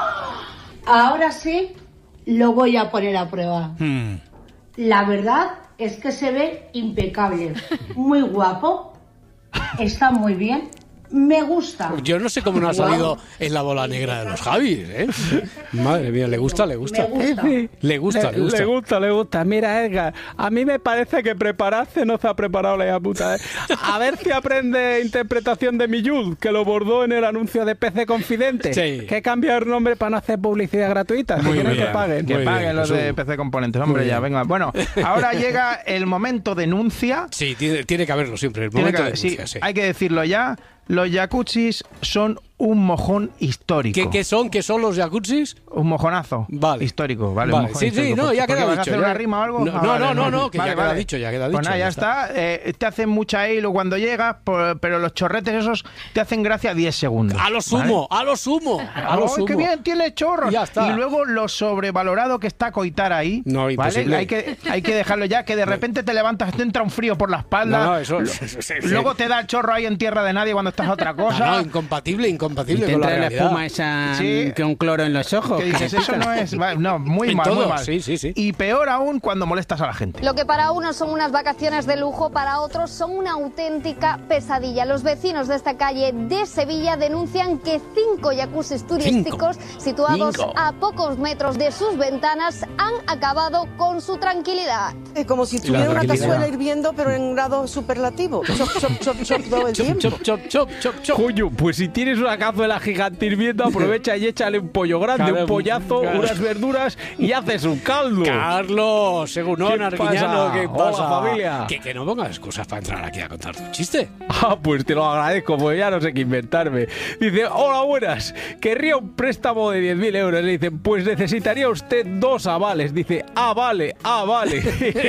Ahora sí, lo voy a poner a prueba. Hmm. La verdad es que se ve impecable. Muy guapo. Está muy bien. Me gusta. Yo no sé cómo no ha Guau. salido en la bola negra de los Javis, ¿eh? Madre mía, le gusta, le gusta. Me gusta. Le gusta, le gusta. Le gusta, le gusta. Mira, Edgar, a mí me parece que prepararse no se ha preparado la hija puta. ¿eh? A ver si aprende interpretación de Millud, que lo bordó en el anuncio de P C Confidente. Sí. Que cambia el nombre para no hacer publicidad gratuita. Si Muy quieren bien. que paguen. Que Muy paguen bien, los Jesús. de P C Componentes, hombre, Muy ya, bien. venga. Bueno, ahora llega el momento denuncia. Sí, tiene, tiene que haberlo siempre. El Tiene momento que- de sí, denuncia, sí. hay que decirlo ya. Los jacuzzis son un mojón histórico. ¿Qué, qué son? ¿Qué son los jacuzzis? Un mojonazo Vale. histórico, ¿vale? Vale, un mojón sí, sí, histórico. no, ¿Por- ya por qué queda vas a dicho, hacer ya. una rima o algo? No, Ah, no, vale, no, no, vale. no, que ya queda dicho, ya queda Pues dicho, nada, ya ya está. Eh, te hacen mucha hilo cuando llegas, por- pero los chorretes esos te hacen gracia diez segundos. A lo sumo, a lo sumo, a lo ¡Ay, sumo. qué bien tiene chorros! Ya está. Y luego lo sobrevalorado que está coitar ahí. No, ¿vale? imposible. Hay que, hay que dejarlo ya, que de repente te levantas, te entra un frío por la espalda. No, no, eso- Lo- sí, sí, sí. Luego te da el chorro ahí en tierra de nadie cuando estás a otra cosa. No, no, incompatible, Y incompatible te con la entra la realidad. espuma esa Sí. con cloro en los ojos. Que dices, eso no es. va- No, muy En mal, todo, muy mal. sí, sí, sí. Y peor aún cuando molestas a la gente. Lo que para unos son unas vacaciones de lujo, para otros son una auténtica pesadilla. Los vecinos de esta calle de Sevilla denuncian que cinco jacuzzis turísticos situados Cinco. a pocos metros de sus ventanas han acabado con su tranquilidad. Eh, Como si Y la tuviera una tranquilidad. cazuela hirviendo, pero en grado superlativo. Chop, chop, chop, chop todo el tiempo. Chop, chop, chop, chop, chop. Coño, pues si tienes una cazuela gigante hirviendo, aprovecha y échale un pollo grande, Claro, un pollazo, claro. unas verduras y haces un caldo. Carlos, según ¿Qué Arguiñano, pasa? ¿qué Hola, pasa? familia. Que, que no pongas excusas para entrar aquí a contar tu chiste. Ah, pues te lo agradezco, pues ya no sé qué inventarme. Dice, hola, buenas, querría un préstamo de diez mil euros. Le dicen, pues necesitaría usted dos avales. Dice, ah, vale, ah, vale.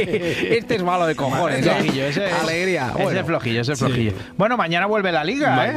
Este es malo de cojones. Ese ¿no? flojillo, ese, Alegría. Ese Bueno. es flojillo, ese es Sí. flojillo. Bueno, mañana vuelve la liga, Ma- ¿eh?